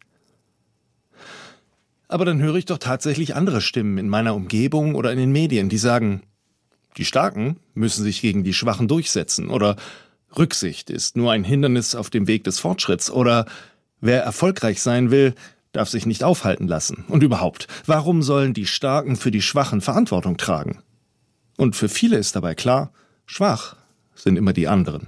Aber dann höre ich doch tatsächlich andere Stimmen in meiner Umgebung oder in den Medien, die sagen, die Starken müssen sich gegen die Schwachen durchsetzen oder Rücksicht ist nur ein Hindernis auf dem Weg des Fortschritts oder wer erfolgreich sein will, darf sich nicht aufhalten lassen. Und überhaupt, warum sollen die Starken für die Schwachen Verantwortung tragen? Und für viele ist dabei klar, schwach sind immer die anderen.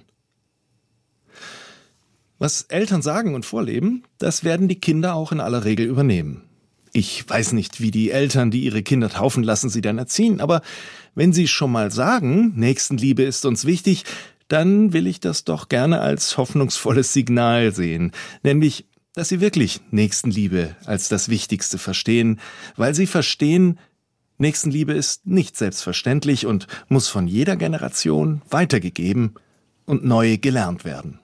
Was Eltern sagen und vorleben, das werden die Kinder auch in aller Regel übernehmen. Ich weiß nicht, wie die Eltern, die ihre Kinder taufen lassen, sie dann erziehen, aber wenn sie schon mal sagen, Nächstenliebe ist uns wichtig, dann will ich das doch gerne als hoffnungsvolles Signal sehen, nämlich, dass sie wirklich Nächstenliebe als das Wichtigste verstehen, weil sie verstehen, Nächstenliebe ist nicht selbstverständlich und muss von jeder Generation weitergegeben und neu gelernt werden.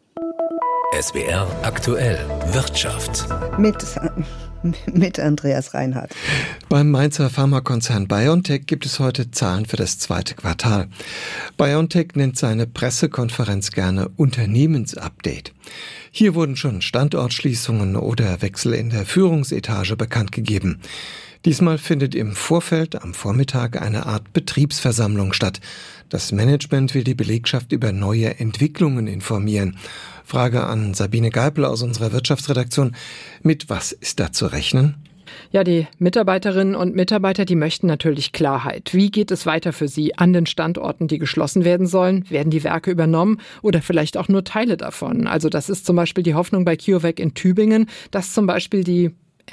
S W R aktuell Wirtschaft. Mit, mit Andreas Reinhardt. Beim Mainzer Pharmakonzern BioNTech gibt es heute Zahlen für das zweite Quartal. BioNTech nennt seine Pressekonferenz gerne Unternehmensupdate. Hier wurden schon Standortschließungen oder Wechsel in der Führungsetage bekannt gegeben. Diesmal findet im Vorfeld am Vormittag eine Art Betriebsversammlung statt. Das Management will die Belegschaft über neue Entwicklungen informieren. Frage an Sabine Geipel aus unserer Wirtschaftsredaktion. Mit was ist da zu rechnen? Ja, die Mitarbeiterinnen und Mitarbeiter, die möchten natürlich Klarheit. Wie geht es weiter für sie an den Standorten, die geschlossen werden sollen? Werden die Werke übernommen oder vielleicht auch nur Teile davon? Also das ist zum Beispiel die Hoffnung bei CureVac in Tübingen, dass zum Beispiel die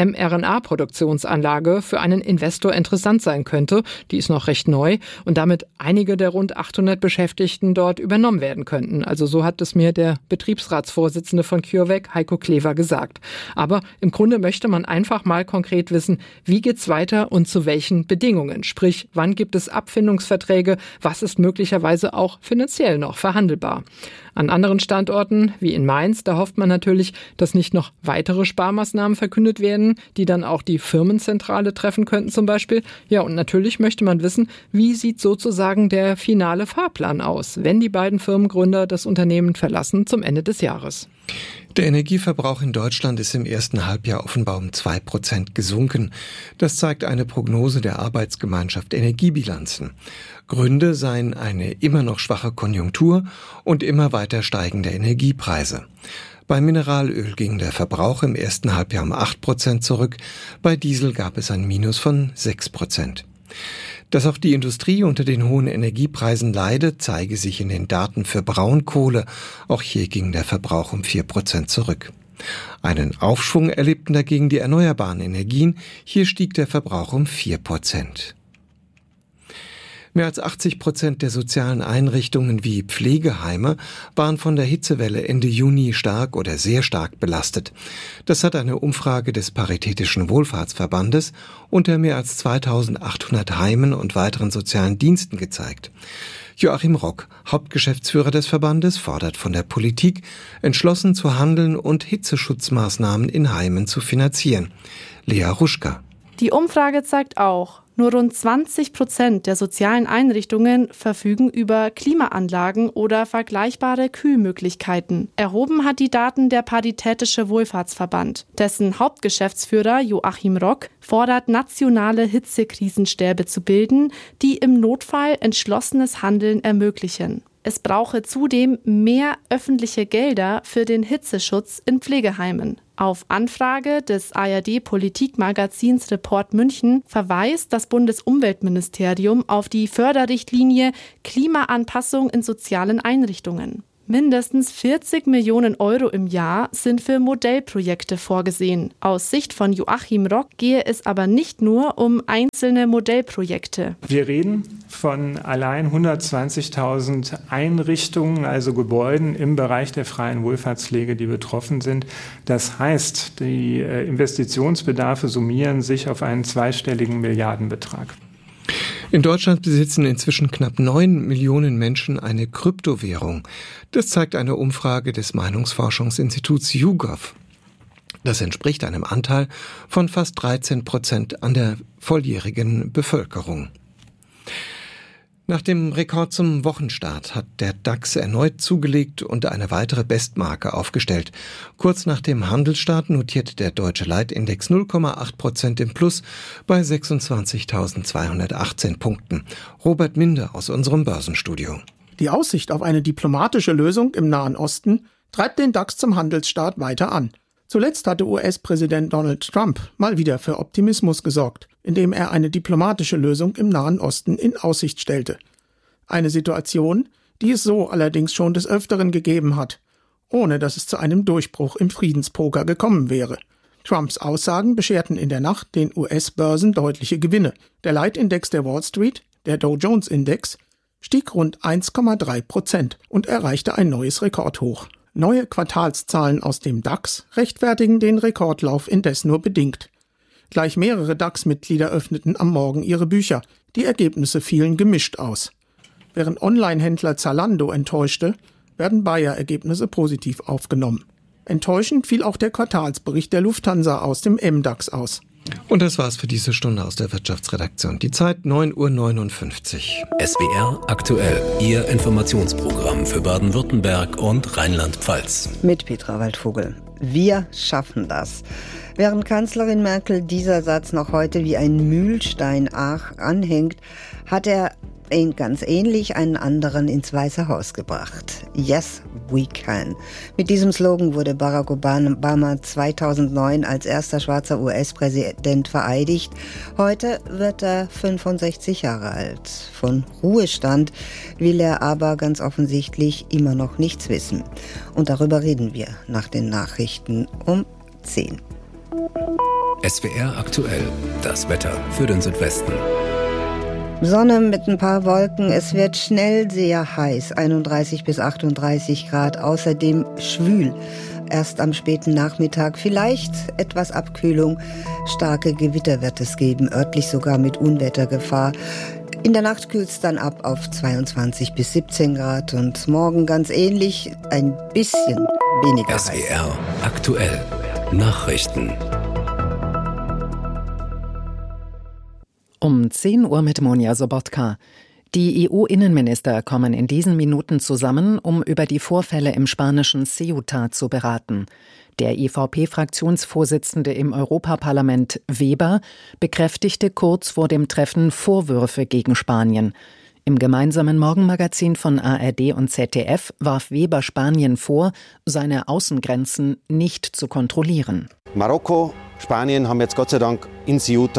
mRNA-Produktionsanlage für einen Investor interessant sein könnte. Die ist noch recht neu und damit einige der rund achthundert Beschäftigten dort übernommen werden könnten. Also so hat es mir der Betriebsratsvorsitzende von CureVac, Heiko Klever, gesagt. Aber im Grunde möchte man einfach mal konkret wissen, wie geht's weiter und zu welchen Bedingungen? Sprich, wann gibt es Abfindungsverträge? Was ist möglicherweise auch finanziell noch verhandelbar? An anderen Standorten, wie in Mainz, da hofft man natürlich, dass nicht noch weitere Sparmaßnahmen verkündet werden, die dann auch die Firmenzentrale treffen könnten zum Beispiel. Ja, und natürlich möchte man wissen, wie sieht sozusagen der finale Fahrplan aus, wenn die beiden Firmengründer das Unternehmen verlassen zum Ende des Jahres. Der Energieverbrauch in Deutschland ist im ersten Halbjahr offenbar um zwei Prozent gesunken. Das zeigt eine Prognose der Arbeitsgemeinschaft Energiebilanzen. Gründe seien eine immer noch schwache Konjunktur und immer weiter steigende Energiepreise. Bei Mineralöl ging der Verbrauch im ersten Halbjahr um acht Prozent zurück, bei Diesel gab es ein Minus von sechs Prozent. Dass auch die Industrie unter den hohen Energiepreisen leide, zeige sich in den Daten für Braunkohle. Auch hier ging der Verbrauch um vier Prozent zurück. Einen Aufschwung erlebten dagegen die erneuerbaren Energien. Hier stieg der Verbrauch um vier Prozent. Mehr als achtzig Prozent der sozialen Einrichtungen wie Pflegeheime waren von der Hitzewelle Ende Juni stark oder sehr stark belastet. Das hat eine Umfrage des Paritätischen Wohlfahrtsverbandes unter mehr als zweitausendachthundert Heimen und weiteren sozialen Diensten gezeigt. Joachim Rock, Hauptgeschäftsführer des Verbandes, fordert von der Politik, entschlossen zu handeln und Hitzeschutzmaßnahmen in Heimen zu finanzieren. Lea Ruschka. Die Umfrage zeigt auch, nur rund zwanzig Prozent der sozialen Einrichtungen verfügen über Klimaanlagen oder vergleichbare Kühlmöglichkeiten. Erhoben hat die Daten der Paritätische Wohlfahrtsverband. Dessen Hauptgeschäftsführer Joachim Rock fordert, nationale Hitzekrisenstäbe zu bilden, die im Notfall entschlossenes Handeln ermöglichen. Es brauche zudem mehr öffentliche Gelder für den Hitzeschutz in Pflegeheimen. Auf Anfrage des A R D-Politikmagazins Report München verweist das Bundesumweltministerium auf die Förderrichtlinie Klimaanpassung in sozialen Einrichtungen. Mindestens vierzig Millionen Euro im Jahr sind für Modellprojekte vorgesehen. Aus Sicht von Joachim Rock gehe es aber nicht nur um einzelne Modellprojekte. Wir reden von allein hundertzwanzigtausend Einrichtungen, also Gebäuden im Bereich der freien Wohlfahrtspflege, die betroffen sind. Das heißt, die Investitionsbedarfe summieren sich auf einen zweistelligen Milliardenbetrag. In Deutschland besitzen inzwischen knapp neun Millionen Menschen eine Kryptowährung. Das zeigt eine Umfrage des Meinungsforschungsinstituts YouGov. Das entspricht einem Anteil von fast dreizehn Prozent an der volljährigen Bevölkerung. Nach dem Rekord zum Wochenstart hat der DAX erneut zugelegt und eine weitere Bestmarke aufgestellt. Kurz nach dem Handelsstart notierte der Deutsche Leitindex null Komma acht Prozent im Plus bei sechsundzwanzigtausendzweihundertachtzehn Punkten. Robert Minde aus unserem Börsenstudio. Die Aussicht auf eine diplomatische Lösung im Nahen Osten treibt den DAX zum Handelsstart weiter an. Zuletzt hatte U S-Präsident Donald Trump mal wieder für Optimismus gesorgt, indem er eine diplomatische Lösung im Nahen Osten in Aussicht stellte. Eine Situation, die es so allerdings schon des Öfteren gegeben hat, ohne dass es zu einem Durchbruch im Friedenspoker gekommen wäre. Trumps Aussagen bescherten in der Nacht den U S-Börsen deutliche Gewinne. Der Leitindex der Wall Street, der Dow Jones Index, stieg rund eins Komma drei Prozent und erreichte ein neues Rekordhoch. Neue Quartalszahlen aus dem DAX rechtfertigen den Rekordlauf indes nur bedingt. Gleich mehrere DAX-Mitglieder öffneten am Morgen ihre Bücher. Die Ergebnisse fielen gemischt aus. Während Online-Händler Zalando enttäuschte, werden Bayer-Ergebnisse positiv aufgenommen. Enttäuschend fiel auch der Quartalsbericht der Lufthansa aus dem M DAX aus. Und das war's für diese Stunde aus der Wirtschaftsredaktion. Die Zeit neun Uhr neunundfünfzig. S W R aktuell, Ihr Informationsprogramm für Baden-Württemberg und Rheinland-Pfalz. Mit Petra Waldvogel. Wir schaffen das. Während Kanzlerin Merkel dieser Satz noch heute wie ein Mühlstein anhängt, hat er ganz ähnlich einen anderen ins Weiße Haus gebracht. Yes, we can. Mit diesem Slogan wurde Barack Obama zweitausendneun als erster schwarzer U S-Präsident vereidigt. Heute wird er fünfundsechzig Jahre alt. Von Ruhestand will er aber ganz offensichtlich immer noch nichts wissen. Und darüber reden wir nach den Nachrichten um zehn. S W R aktuell, das Wetter für den Südwesten. Sonne mit ein paar Wolken, es wird schnell sehr heiß, einunddreißig bis achtunddreißig Grad, außerdem schwül. Erst am späten Nachmittag vielleicht etwas Abkühlung, starke Gewitter wird es geben, örtlich sogar mit Unwettergefahr. In der Nacht kühlt es dann ab auf zweiundzwanzig bis siebzehn Grad und morgen ganz ähnlich, ein bisschen weniger heiß. S W R aktuell, Nachrichten. Um zehn Uhr mit Monja Sobotka. Die E U-Innenminister kommen in diesen Minuten zusammen, um über die Vorfälle im spanischen Ceuta zu beraten. Der E V P-Fraktionsvorsitzende im Europaparlament Weber bekräftigte kurz vor dem Treffen Vorwürfe gegen Spanien. Im gemeinsamen Morgenmagazin von A R D und Z D F warf Weber Spanien vor, seine Außengrenzen nicht zu kontrollieren. Marokko, Spanien haben jetzt Gott sei Dank in Ceuta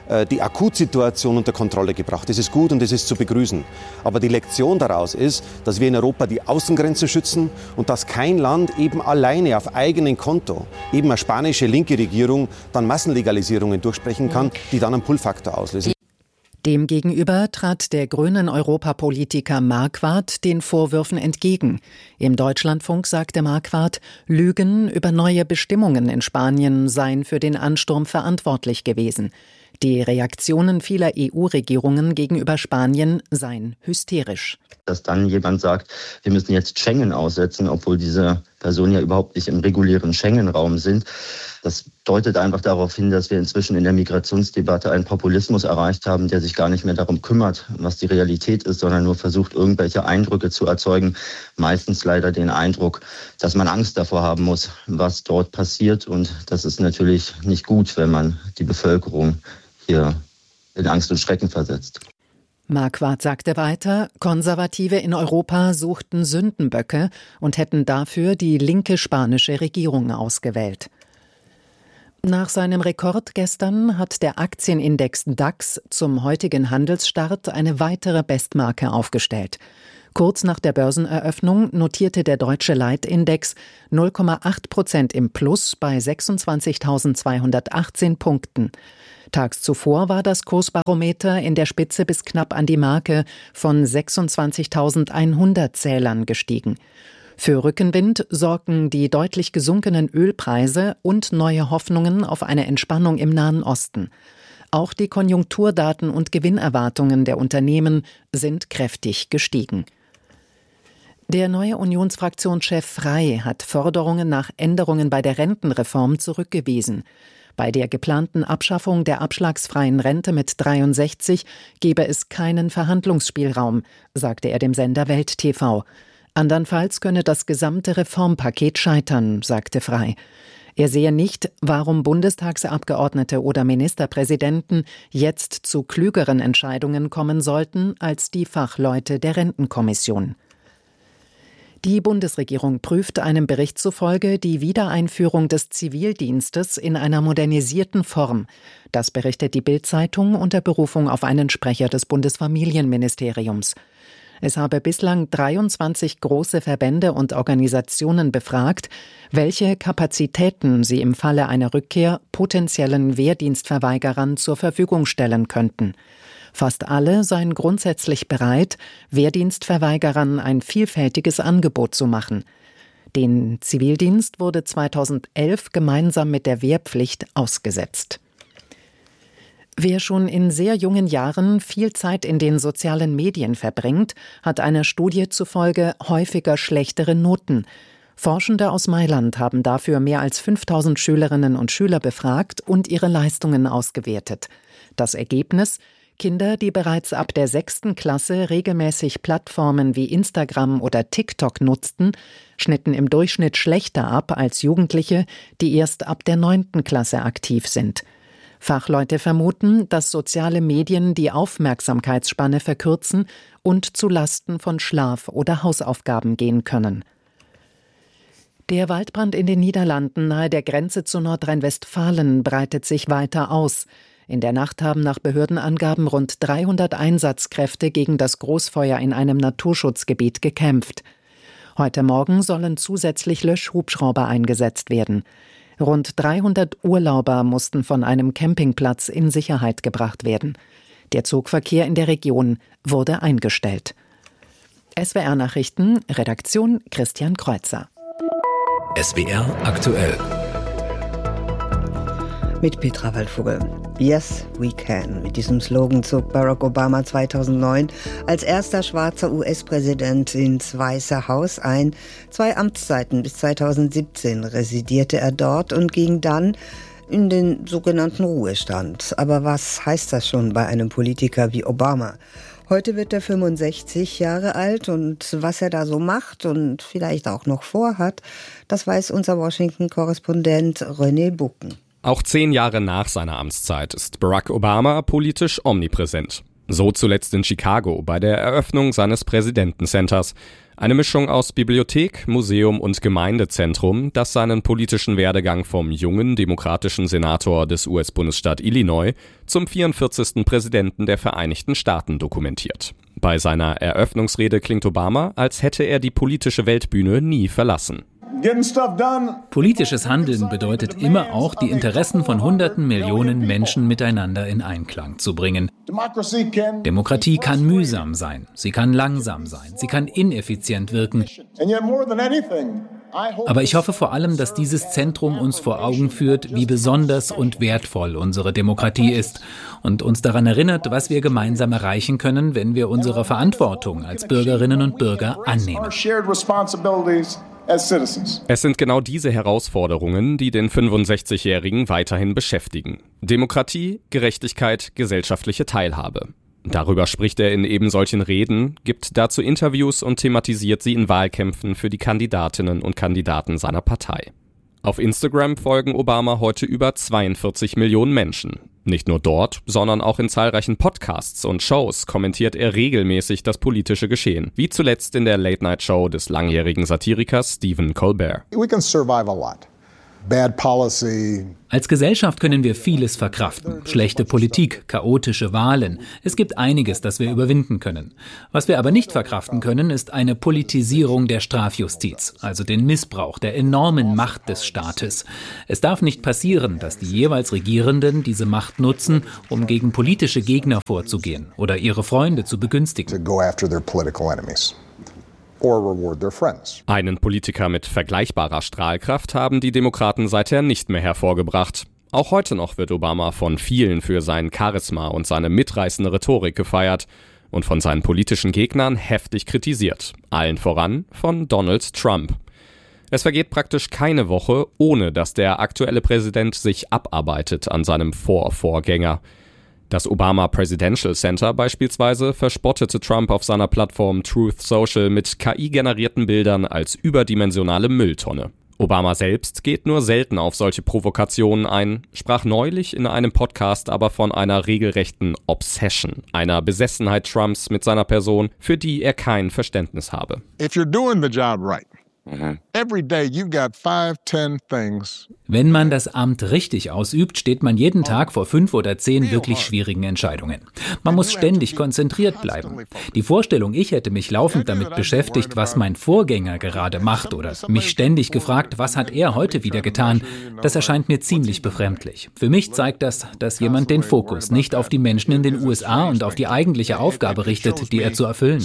die Akutsituation unter Kontrolle gebracht. Das ist gut und das ist zu begrüßen. Aber die Lektion daraus ist, dass wir in Europa die Außengrenzen schützen und dass kein Land eben alleine auf eigenem Konto, eben eine spanische linke Regierung, dann Massenlegalisierungen durchsprechen kann, die dann einen Pull-Faktor auslösen. Demgegenüber trat der grünen Europapolitiker Marquardt den Vorwürfen entgegen. Im Deutschlandfunk sagte Marquardt, Lügen über neue Bestimmungen in Spanien seien für den Ansturm verantwortlich gewesen. Die Reaktionen vieler E U-Regierungen gegenüber Spanien seien hysterisch. Dass dann jemand sagt, wir müssen jetzt Schengen aussetzen, obwohl diese Personen ja überhaupt nicht im regulären Schengen-Raum sind, das deutet einfach darauf hin, dass wir inzwischen in der Migrationsdebatte einen Populismus erreicht haben, der sich gar nicht mehr darum kümmert, was die Realität ist, sondern nur versucht, irgendwelche Eindrücke zu erzeugen. Meistens leider den Eindruck, dass man Angst davor haben muss, was dort passiert. Und das ist natürlich nicht gut, wenn man die Bevölkerung hier in Angst und Schrecken versetzt. Marquardt sagte weiter, Konservative in Europa suchten Sündenböcke und hätten dafür die linke spanische Regierung ausgewählt. Nach seinem Rekord gestern hat der Aktienindex DAX zum heutigen Handelsstart eine weitere Bestmarke aufgestellt. Kurz nach der Börseneröffnung notierte der deutsche Leitindex null Komma acht Prozent im Plus bei sechsundzwanzigtausendzweihundertachtzehn Punkten. Tags zuvor war das Kursbarometer in der Spitze bis knapp an die Marke von sechsundzwanzigtausendeinhundert Zählern gestiegen. Für Rückenwind sorgen die deutlich gesunkenen Ölpreise und neue Hoffnungen auf eine Entspannung im Nahen Osten. Auch die Konjunkturdaten und Gewinnerwartungen der Unternehmen sind kräftig gestiegen. Der neue Unionsfraktionschef Frey hat Forderungen nach Änderungen bei der Rentenreform zurückgewiesen. Bei der geplanten Abschaffung der abschlagsfreien Rente mit dreiundsechzig gebe es keinen Verhandlungsspielraum, sagte er dem Sender Welt T V. Andernfalls könne das gesamte Reformpaket scheitern, sagte Frey. Er sehe nicht, warum Bundestagsabgeordnete oder Ministerpräsidenten jetzt zu klügeren Entscheidungen kommen sollten als die Fachleute der Rentenkommission. Die Bundesregierung prüft einem Bericht zufolge die Wiedereinführung des Zivildienstes in einer modernisierten Form. Das berichtet die Bild-Zeitung unter Berufung auf einen Sprecher des Bundesfamilienministeriums. Es habe bislang dreiundzwanzig große Verbände und Organisationen befragt, welche Kapazitäten sie im Falle einer Rückkehr potenziellen Wehrdienstverweigerern zur Verfügung stellen könnten. Fast alle seien grundsätzlich bereit, Wehrdienstverweigerern ein vielfältiges Angebot zu machen. Den Zivildienst wurde zweitausendelf gemeinsam mit der Wehrpflicht ausgesetzt. Wer schon in sehr jungen Jahren viel Zeit in den sozialen Medien verbringt, hat einer Studie zufolge häufiger schlechtere Noten. Forschende aus Mailand haben dafür mehr als fünftausend Schülerinnen und Schüler befragt und ihre Leistungen ausgewertet. Das Ergebnis: Kinder, die bereits ab der sechsten Klasse regelmäßig Plattformen wie Instagram oder TikTok nutzten, schnitten im Durchschnitt schlechter ab als Jugendliche, die erst ab der neunten Klasse aktiv sind. Fachleute vermuten, dass soziale Medien die Aufmerksamkeitsspanne verkürzen und zu Lasten von Schlaf oder Hausaufgaben gehen können. Der Waldbrand in den Niederlanden nahe der Grenze zu Nordrhein-Westfalen breitet sich weiter aus. In der Nacht haben nach Behördenangaben rund dreihundert Einsatzkräfte gegen das Großfeuer in einem Naturschutzgebiet gekämpft. Heute Morgen sollen zusätzlich Löschhubschrauber eingesetzt werden. Rund dreihundert Urlauber mussten von einem Campingplatz in Sicherheit gebracht werden. Der Zugverkehr in der Region wurde eingestellt. S W R-Nachrichten, Redaktion Christian Kreuzer. S W R aktuell. Mit Petra Waldvogel. Yes, we can. Mit diesem Slogan zog Barack Obama zweitausendneun als erster schwarzer U S-Präsident ins Weiße Haus ein. Zwei Amtszeiten bis zweitausendsiebzehn residierte er dort und ging dann in den sogenannten Ruhestand. Aber was heißt das schon bei einem Politiker wie Obama? Heute wird er fünfundsechzig Jahre alt und was er da so macht und vielleicht auch noch vorhat, das weiß unser Washington-Korrespondent René Bucken. Auch zehn Jahre nach seiner Amtszeit ist Barack Obama politisch omnipräsent. So zuletzt in Chicago bei der Eröffnung seines Präsidentencenters. Eine Mischung aus Bibliothek, Museum und Gemeindezentrum, das seinen politischen Werdegang vom jungen demokratischen Senator des U S-Bundesstaat Illinois zum vierundvierzigsten Präsidenten der Vereinigten Staaten dokumentiert. Bei seiner Eröffnungsrede klingt Obama, als hätte er die politische Weltbühne nie verlassen. Politisches Handeln bedeutet immer auch, die Interessen von hunderten Millionen Menschen miteinander in Einklang zu bringen. Demokratie kann mühsam sein, sie kann langsam sein, sie kann ineffizient wirken. Aber ich hoffe vor allem, dass dieses Zentrum uns vor Augen führt, wie besonders und wertvoll unsere Demokratie ist und uns daran erinnert, was wir gemeinsam erreichen können, wenn wir unsere Verantwortung als Bürgerinnen und Bürger annehmen. Es sind genau diese Herausforderungen, die den fünfundsechzigjährigen weiterhin beschäftigen. Demokratie, Gerechtigkeit, gesellschaftliche Teilhabe. Darüber spricht er in eben solchen Reden, gibt dazu Interviews und thematisiert sie in Wahlkämpfen für die Kandidatinnen und Kandidaten seiner Partei. Auf Instagram folgen Obama heute über zweiundvierzig Millionen Menschen. Nicht nur dort, sondern auch in zahlreichen Podcasts und Shows kommentiert er regelmäßig das politische Geschehen, wie zuletzt in der Late-Night-Show des langjährigen Satirikers Stephen Colbert. We can survive a lot. Bad policy. Als Gesellschaft können wir vieles verkraften. Schlechte Politik, chaotische Wahlen. Es gibt einiges, das wir überwinden können. Was wir aber nicht verkraften können, ist eine Politisierung der Strafjustiz, also den Missbrauch der enormen Macht des Staates. Es darf nicht passieren, dass die jeweils Regierenden diese Macht nutzen, um gegen politische Gegner vorzugehen oder ihre Freunde zu begünstigen. Einen Politiker mit vergleichbarer Strahlkraft haben die Demokraten seither nicht mehr hervorgebracht. Auch heute noch wird Obama von vielen für sein Charisma und seine mitreißende Rhetorik gefeiert und von seinen politischen Gegnern heftig kritisiert. Allen voran von Donald Trump. Es vergeht praktisch keine Woche, ohne dass der aktuelle Präsident sich abarbeitet an seinem Vorvorgänger. Das Obama Presidential Center beispielsweise verspottete Trump auf seiner Plattform Truth Social mit K I-generierten Bildern als überdimensionale Mülltonne. Obama selbst geht nur selten auf solche Provokationen ein, sprach neulich in einem Podcast aber von einer regelrechten Obsession, einer Besessenheit Trumps mit seiner Person, für die er kein Verständnis habe. If you're doing the job right. Every day you got five, ten things. Wenn man das Amt richtig ausübt, steht man jeden Tag vor fünf oder zehn wirklich schwierigen Entscheidungen. Man muss ständig konzentriert bleiben. Die Vorstellung, ich hätte mich laufend damit beschäftigt, was mein Vorgänger gerade macht oder mich ständig gefragt, was hat er heute wieder getan, das erscheint mir ziemlich befremdlich. Für mich zeigt das, dass jemand den Fokus nicht auf die Menschen in den U S A und auf die eigentliche Aufgabe richtet, die er zu erfüllen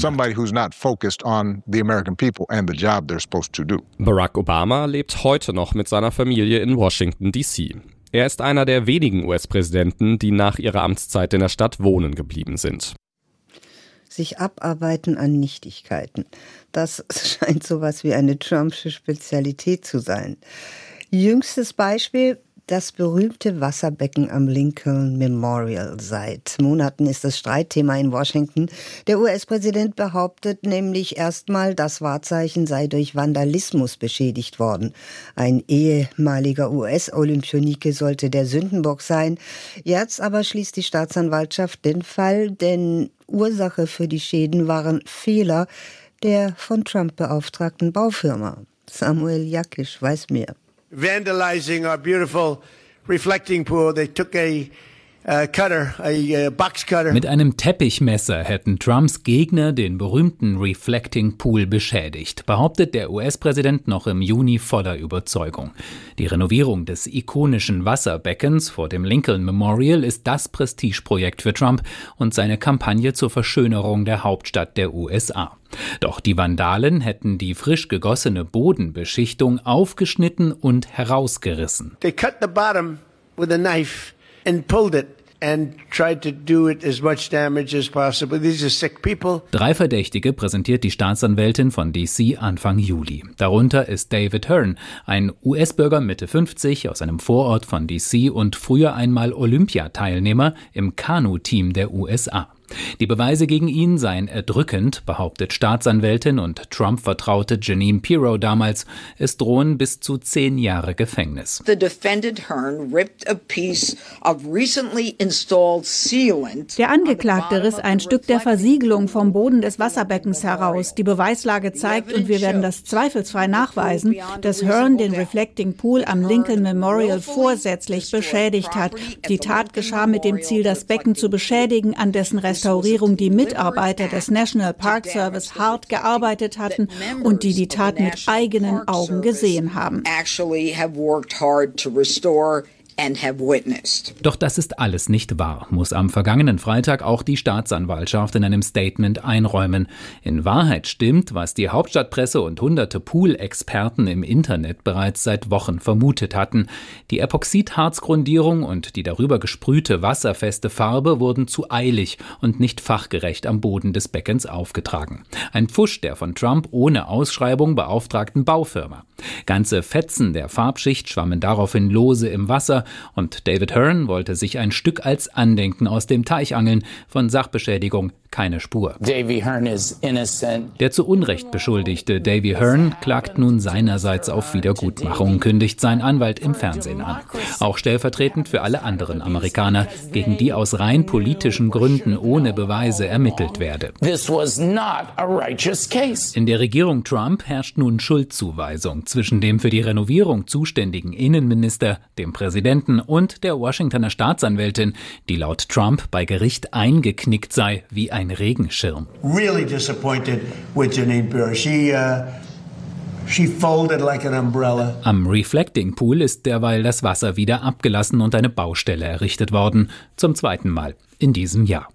hat. Barack Obama lebt heute noch mit seiner Familie in Washington, D C Er ist einer der wenigen U S-Präsidenten, die nach ihrer Amtszeit in der Stadt wohnen geblieben sind. Sich abarbeiten an Nichtigkeiten. Das scheint sowas wie eine Trumpsche Spezialität zu sein. Jüngstes Beispiel: das berühmte Wasserbecken am Lincoln Memorial. Seit Monaten ist das Streitthema in Washington. Der U S-Präsident behauptet nämlich erstmal, das Wahrzeichen sei durch Vandalismus beschädigt worden. Ein ehemaliger U S-Olympionike sollte der Sündenbock sein. Jetzt aber schließt die Staatsanwaltschaft den Fall, denn Ursache für die Schäden waren Fehler der von Trump beauftragten Baufirma. Samuel Jakisch weiß mehr. Vandalizing our beautiful reflecting pool. They took a uh, cutter, a uh, box cutter. Mit einem Teppichmesser hätten Trumps Gegner den berühmten Reflecting Pool beschädigt, behauptet der U S-Präsident noch im Juni voller Überzeugung. Die Renovierung des ikonischen Wasserbeckens vor dem Lincoln Memorial ist das Prestigeprojekt für Trump und seine Kampagne zur Verschönerung der Hauptstadt der U S A. Doch die Vandalen hätten die frisch gegossene Bodenbeschichtung aufgeschnitten und herausgerissen. They cut the bottom with a knife and pulled it and tried to do it as much damage as possible. These are sick people. Drei Verdächtige präsentiert die Staatsanwältin von D C Anfang Juli. Darunter ist David Hearn, ein U S-Bürger Mitte fünfzig aus einem Vorort von D C und früher einmal Olympiateilnehmer im Kanu-Team der U S A. Die Beweise gegen ihn seien erdrückend, behauptet Staatsanwältin und Trump-Vertraute Jeanine Pirro damals. Es drohen bis zu zehn Jahre Gefängnis. The defendant Hearn ripped a piece of recently installed sealant. Der Angeklagte riss ein Stück der Versiegelung vom Boden des Wasserbeckens heraus. Die Beweislage zeigt, und wir werden das zweifelsfrei nachweisen, dass Hearn den Reflecting Pool am Lincoln Memorial vorsätzlich beschädigt hat. Die Tat geschah mit dem Ziel, das Becken zu beschädigen, an dessen Restaurierung die Mitarbeiter des National Park Service hart gearbeitet hatten und die die Tat mit eigenen Augen gesehen haben. Doch das ist alles nicht wahr, muss am vergangenen Freitag auch die Staatsanwaltschaft in einem Statement einräumen. In Wahrheit stimmt, was die Hauptstadtpresse und hunderte Pool-Experten im Internet bereits seit Wochen vermutet hatten. Die Epoxidharzgrundierung und die darüber gesprühte wasserfeste Farbe wurden zu eilig und nicht fachgerecht am Boden des Beckens aufgetragen. Ein Pfusch der von Trump ohne Ausschreibung beauftragten Baufirma. Ganze Fetzen der Farbschicht schwammen daraufhin lose im Wasser, und David Hearn wollte sich ein Stück als Andenken aus dem Teich angeln. Von Sachbeschädigung keine Spur. Davy Hearn is innocent. Der zu Unrecht beschuldigte Davy Hearn klagt nun seinerseits auf Wiedergutmachung, kündigt sein Anwalt im Fernsehen an. Auch stellvertretend für alle anderen Amerikaner, gegen die aus rein politischen Gründen ohne Beweise ermittelt werde. This was not a righteous case. In der Regierung Trump herrscht nun Schuldzuweisung zwischen dem für die Renovierung zuständigen Innenminister, dem Präsidenten und der Washingtoner Staatsanwältin, die laut Trump bei Gericht eingeknickt sei wie ein Regenschirm. Really disappointed with Jeanine Pirro. She, uh, she folded like an umbrella. Am Reflecting Pool ist derweil das Wasser wieder abgelassen und eine Baustelle errichtet worden. Zum zweiten Mal in diesem Jahr.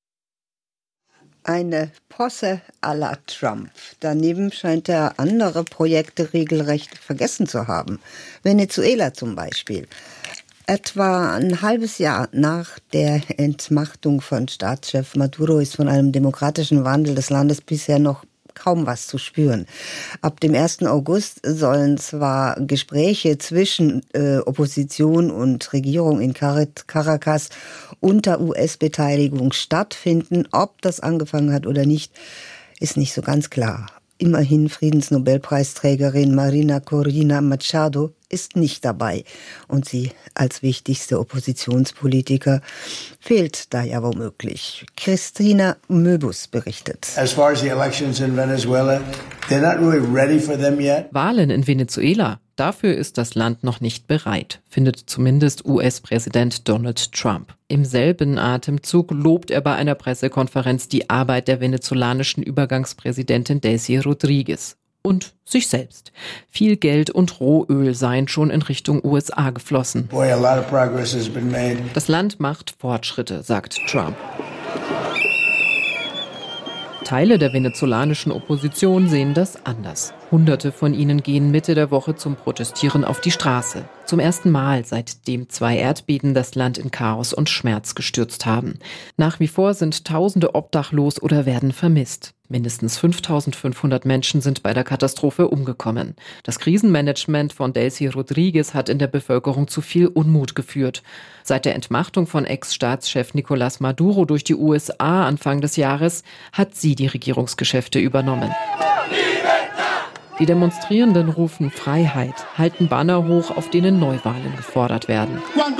Eine Posse à la Trump. Daneben scheint er andere Projekte regelrecht vergessen zu haben. Venezuela zum Beispiel. Etwa ein halbes Jahr nach der Entmachtung von Staatschef Maduro ist von einem demokratischen Wandel des Landes bisher noch kaum was zu spüren. Ab dem ersten August sollen zwar Gespräche zwischen äh, Opposition und Regierung in Caracas unter U S-Beteiligung stattfinden. Ob das angefangen hat oder nicht, ist nicht so ganz klar. Immerhin Friedensnobelpreisträgerin Marina Corina Machado ist nicht dabei. Und sie als wichtigste Oppositionspolitiker fehlt da ja womöglich. Christina Möbus berichtet. As far as the elections in Venezuela, they're not really ready for them yet. Wahlen in Venezuela, dafür ist das Land noch nicht bereit, findet zumindest U S-Präsident Donald Trump. Im selben Atemzug lobt er bei einer Pressekonferenz die Arbeit der venezolanischen Übergangspräsidentin Delcy Rodriguez. Und sich selbst. Viel Geld und Rohöl seien schon in Richtung U S A geflossen. Boy, a lot of progress has been made. Das Land macht Fortschritte, sagt Trump. Teile der venezolanischen Opposition sehen das anders. Hunderte von ihnen gehen Mitte der Woche zum Protestieren auf die Straße. Zum ersten Mal, seitdem zwei Erdbeben das Land in Chaos und Schmerz gestürzt haben. Nach wie vor sind Tausende obdachlos oder werden vermisst. Mindestens fünftausendfünfhundert Menschen sind bei der Katastrophe umgekommen. Das Krisenmanagement von Delcy Rodriguez hat in der Bevölkerung zu viel Unmut geführt. Seit der Entmachtung von Ex-Staatschef Nicolás Maduro durch die U S A Anfang des Jahres hat sie die Regierungsgeschäfte übernommen. Die Demonstrierenden rufen Freiheit, halten Banner hoch, auf denen Neuwahlen gefordert werden.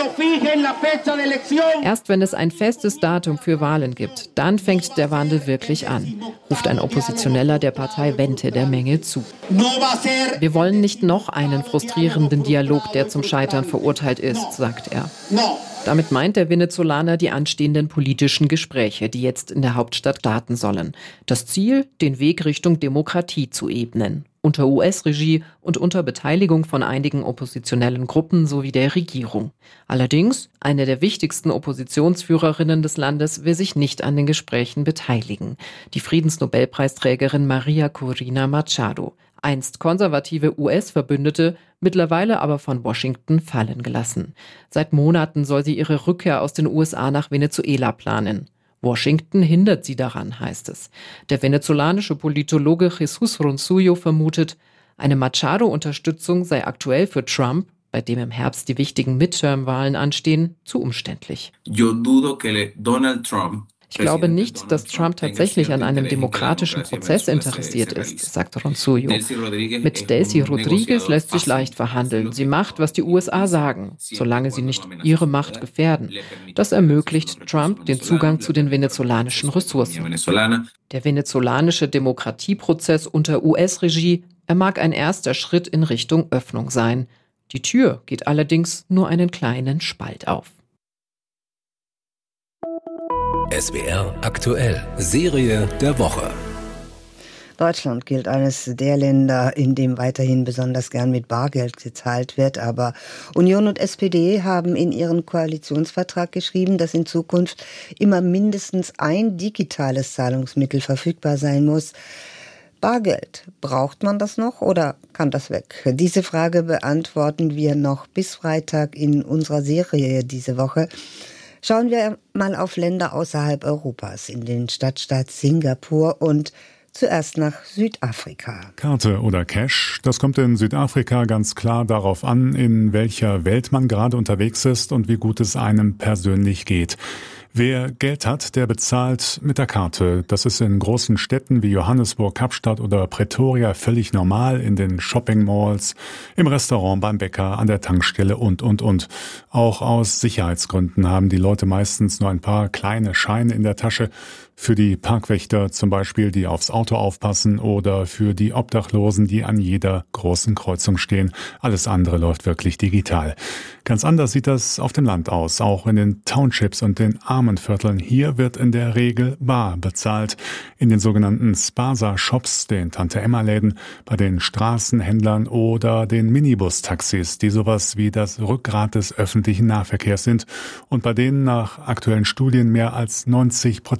Erst wenn es ein festes Datum für Wahlen gibt, dann fängt der Wandel wirklich an, ruft ein Oppositioneller der Partei Vente der Menge zu. Wir wollen nicht noch einen frustrierenden Dialog, der zum Scheitern verurteilt ist, sagt er. Damit meint der Venezolaner die anstehenden politischen Gespräche, die jetzt in der Hauptstadt starten sollen. Das Ziel, den Weg Richtung Demokratie zu ebnen. Unter U S-Regie und unter Beteiligung von einigen oppositionellen Gruppen sowie der Regierung. Allerdings, eine der wichtigsten Oppositionsführerinnen des Landes will sich nicht an den Gesprächen beteiligen. Die Friedensnobelpreisträgerin Maria Corina Machado. Einst konservative U S-Verbündete, mittlerweile aber von Washington fallen gelassen. Seit Monaten soll sie ihre Rückkehr aus den U S A nach Venezuela planen. Washington hindert sie daran, heißt es. Der venezolanische Politologe Jesus Ronsullo vermutet, eine Machado-Unterstützung sei aktuell für Trump, bei dem im Herbst die wichtigen Midterm-Wahlen anstehen, zu umständlich. Yo dudo que Donald Trump Ich glaube nicht, dass Trump tatsächlich an einem demokratischen Prozess interessiert ist, sagt Ronsuyo. Mit Delcy Rodriguez lässt sich leicht verhandeln. Sie macht, was die U S A sagen, solange sie nicht ihre Macht gefährden. Das ermöglicht Trump den Zugang zu den venezolanischen Ressourcen. Der venezolanische Demokratieprozess unter U S-Regie, er mag ein erster Schritt in Richtung Öffnung sein. Die Tür geht allerdings nur einen kleinen Spalt auf. S W R aktuell, Serie der Woche. Deutschland gilt eines der Länder, in dem weiterhin besonders gern mit Bargeld gezahlt wird. Aber Union und S P D haben in ihren Koalitionsvertrag geschrieben, dass in Zukunft immer mindestens ein digitales Zahlungsmittel verfügbar sein muss. Bargeld, braucht man das noch oder kann das weg? Diese Frage beantworten wir noch bis Freitag in unserer Serie diese Woche. Schauen wir mal auf Länder außerhalb Europas, in den Stadtstaat Singapur und zuerst nach Südafrika. Karte oder Cash, das kommt in Südafrika ganz klar darauf an, in welcher Welt man gerade unterwegs ist und wie gut es einem persönlich geht. Wer Geld hat, der bezahlt mit der Karte. Das ist in großen Städten wie Johannesburg, Kapstadt oder Pretoria völlig normal, in den Shopping-Malls, im Restaurant, beim Bäcker, an der Tankstelle und, und, und. Auch aus Sicherheitsgründen haben die Leute meistens nur ein paar kleine Scheine in der Tasche. Für die Parkwächter zum Beispiel, die aufs Auto aufpassen, oder für die Obdachlosen, die an jeder großen Kreuzung stehen. Alles andere läuft wirklich digital. Ganz anders sieht das auf dem Land aus, auch in den Townships und den Armenvierteln. Hier wird in der Regel bar bezahlt. In den sogenannten Spaza-Shops, den Tante-Emma-Läden, bei den Straßenhändlern oder den Minibus-Taxis, die sowas wie das Rückgrat des öffentlichen Nahverkehrs sind und bei denen nach aktuellen Studien mehr als neunzig Prozent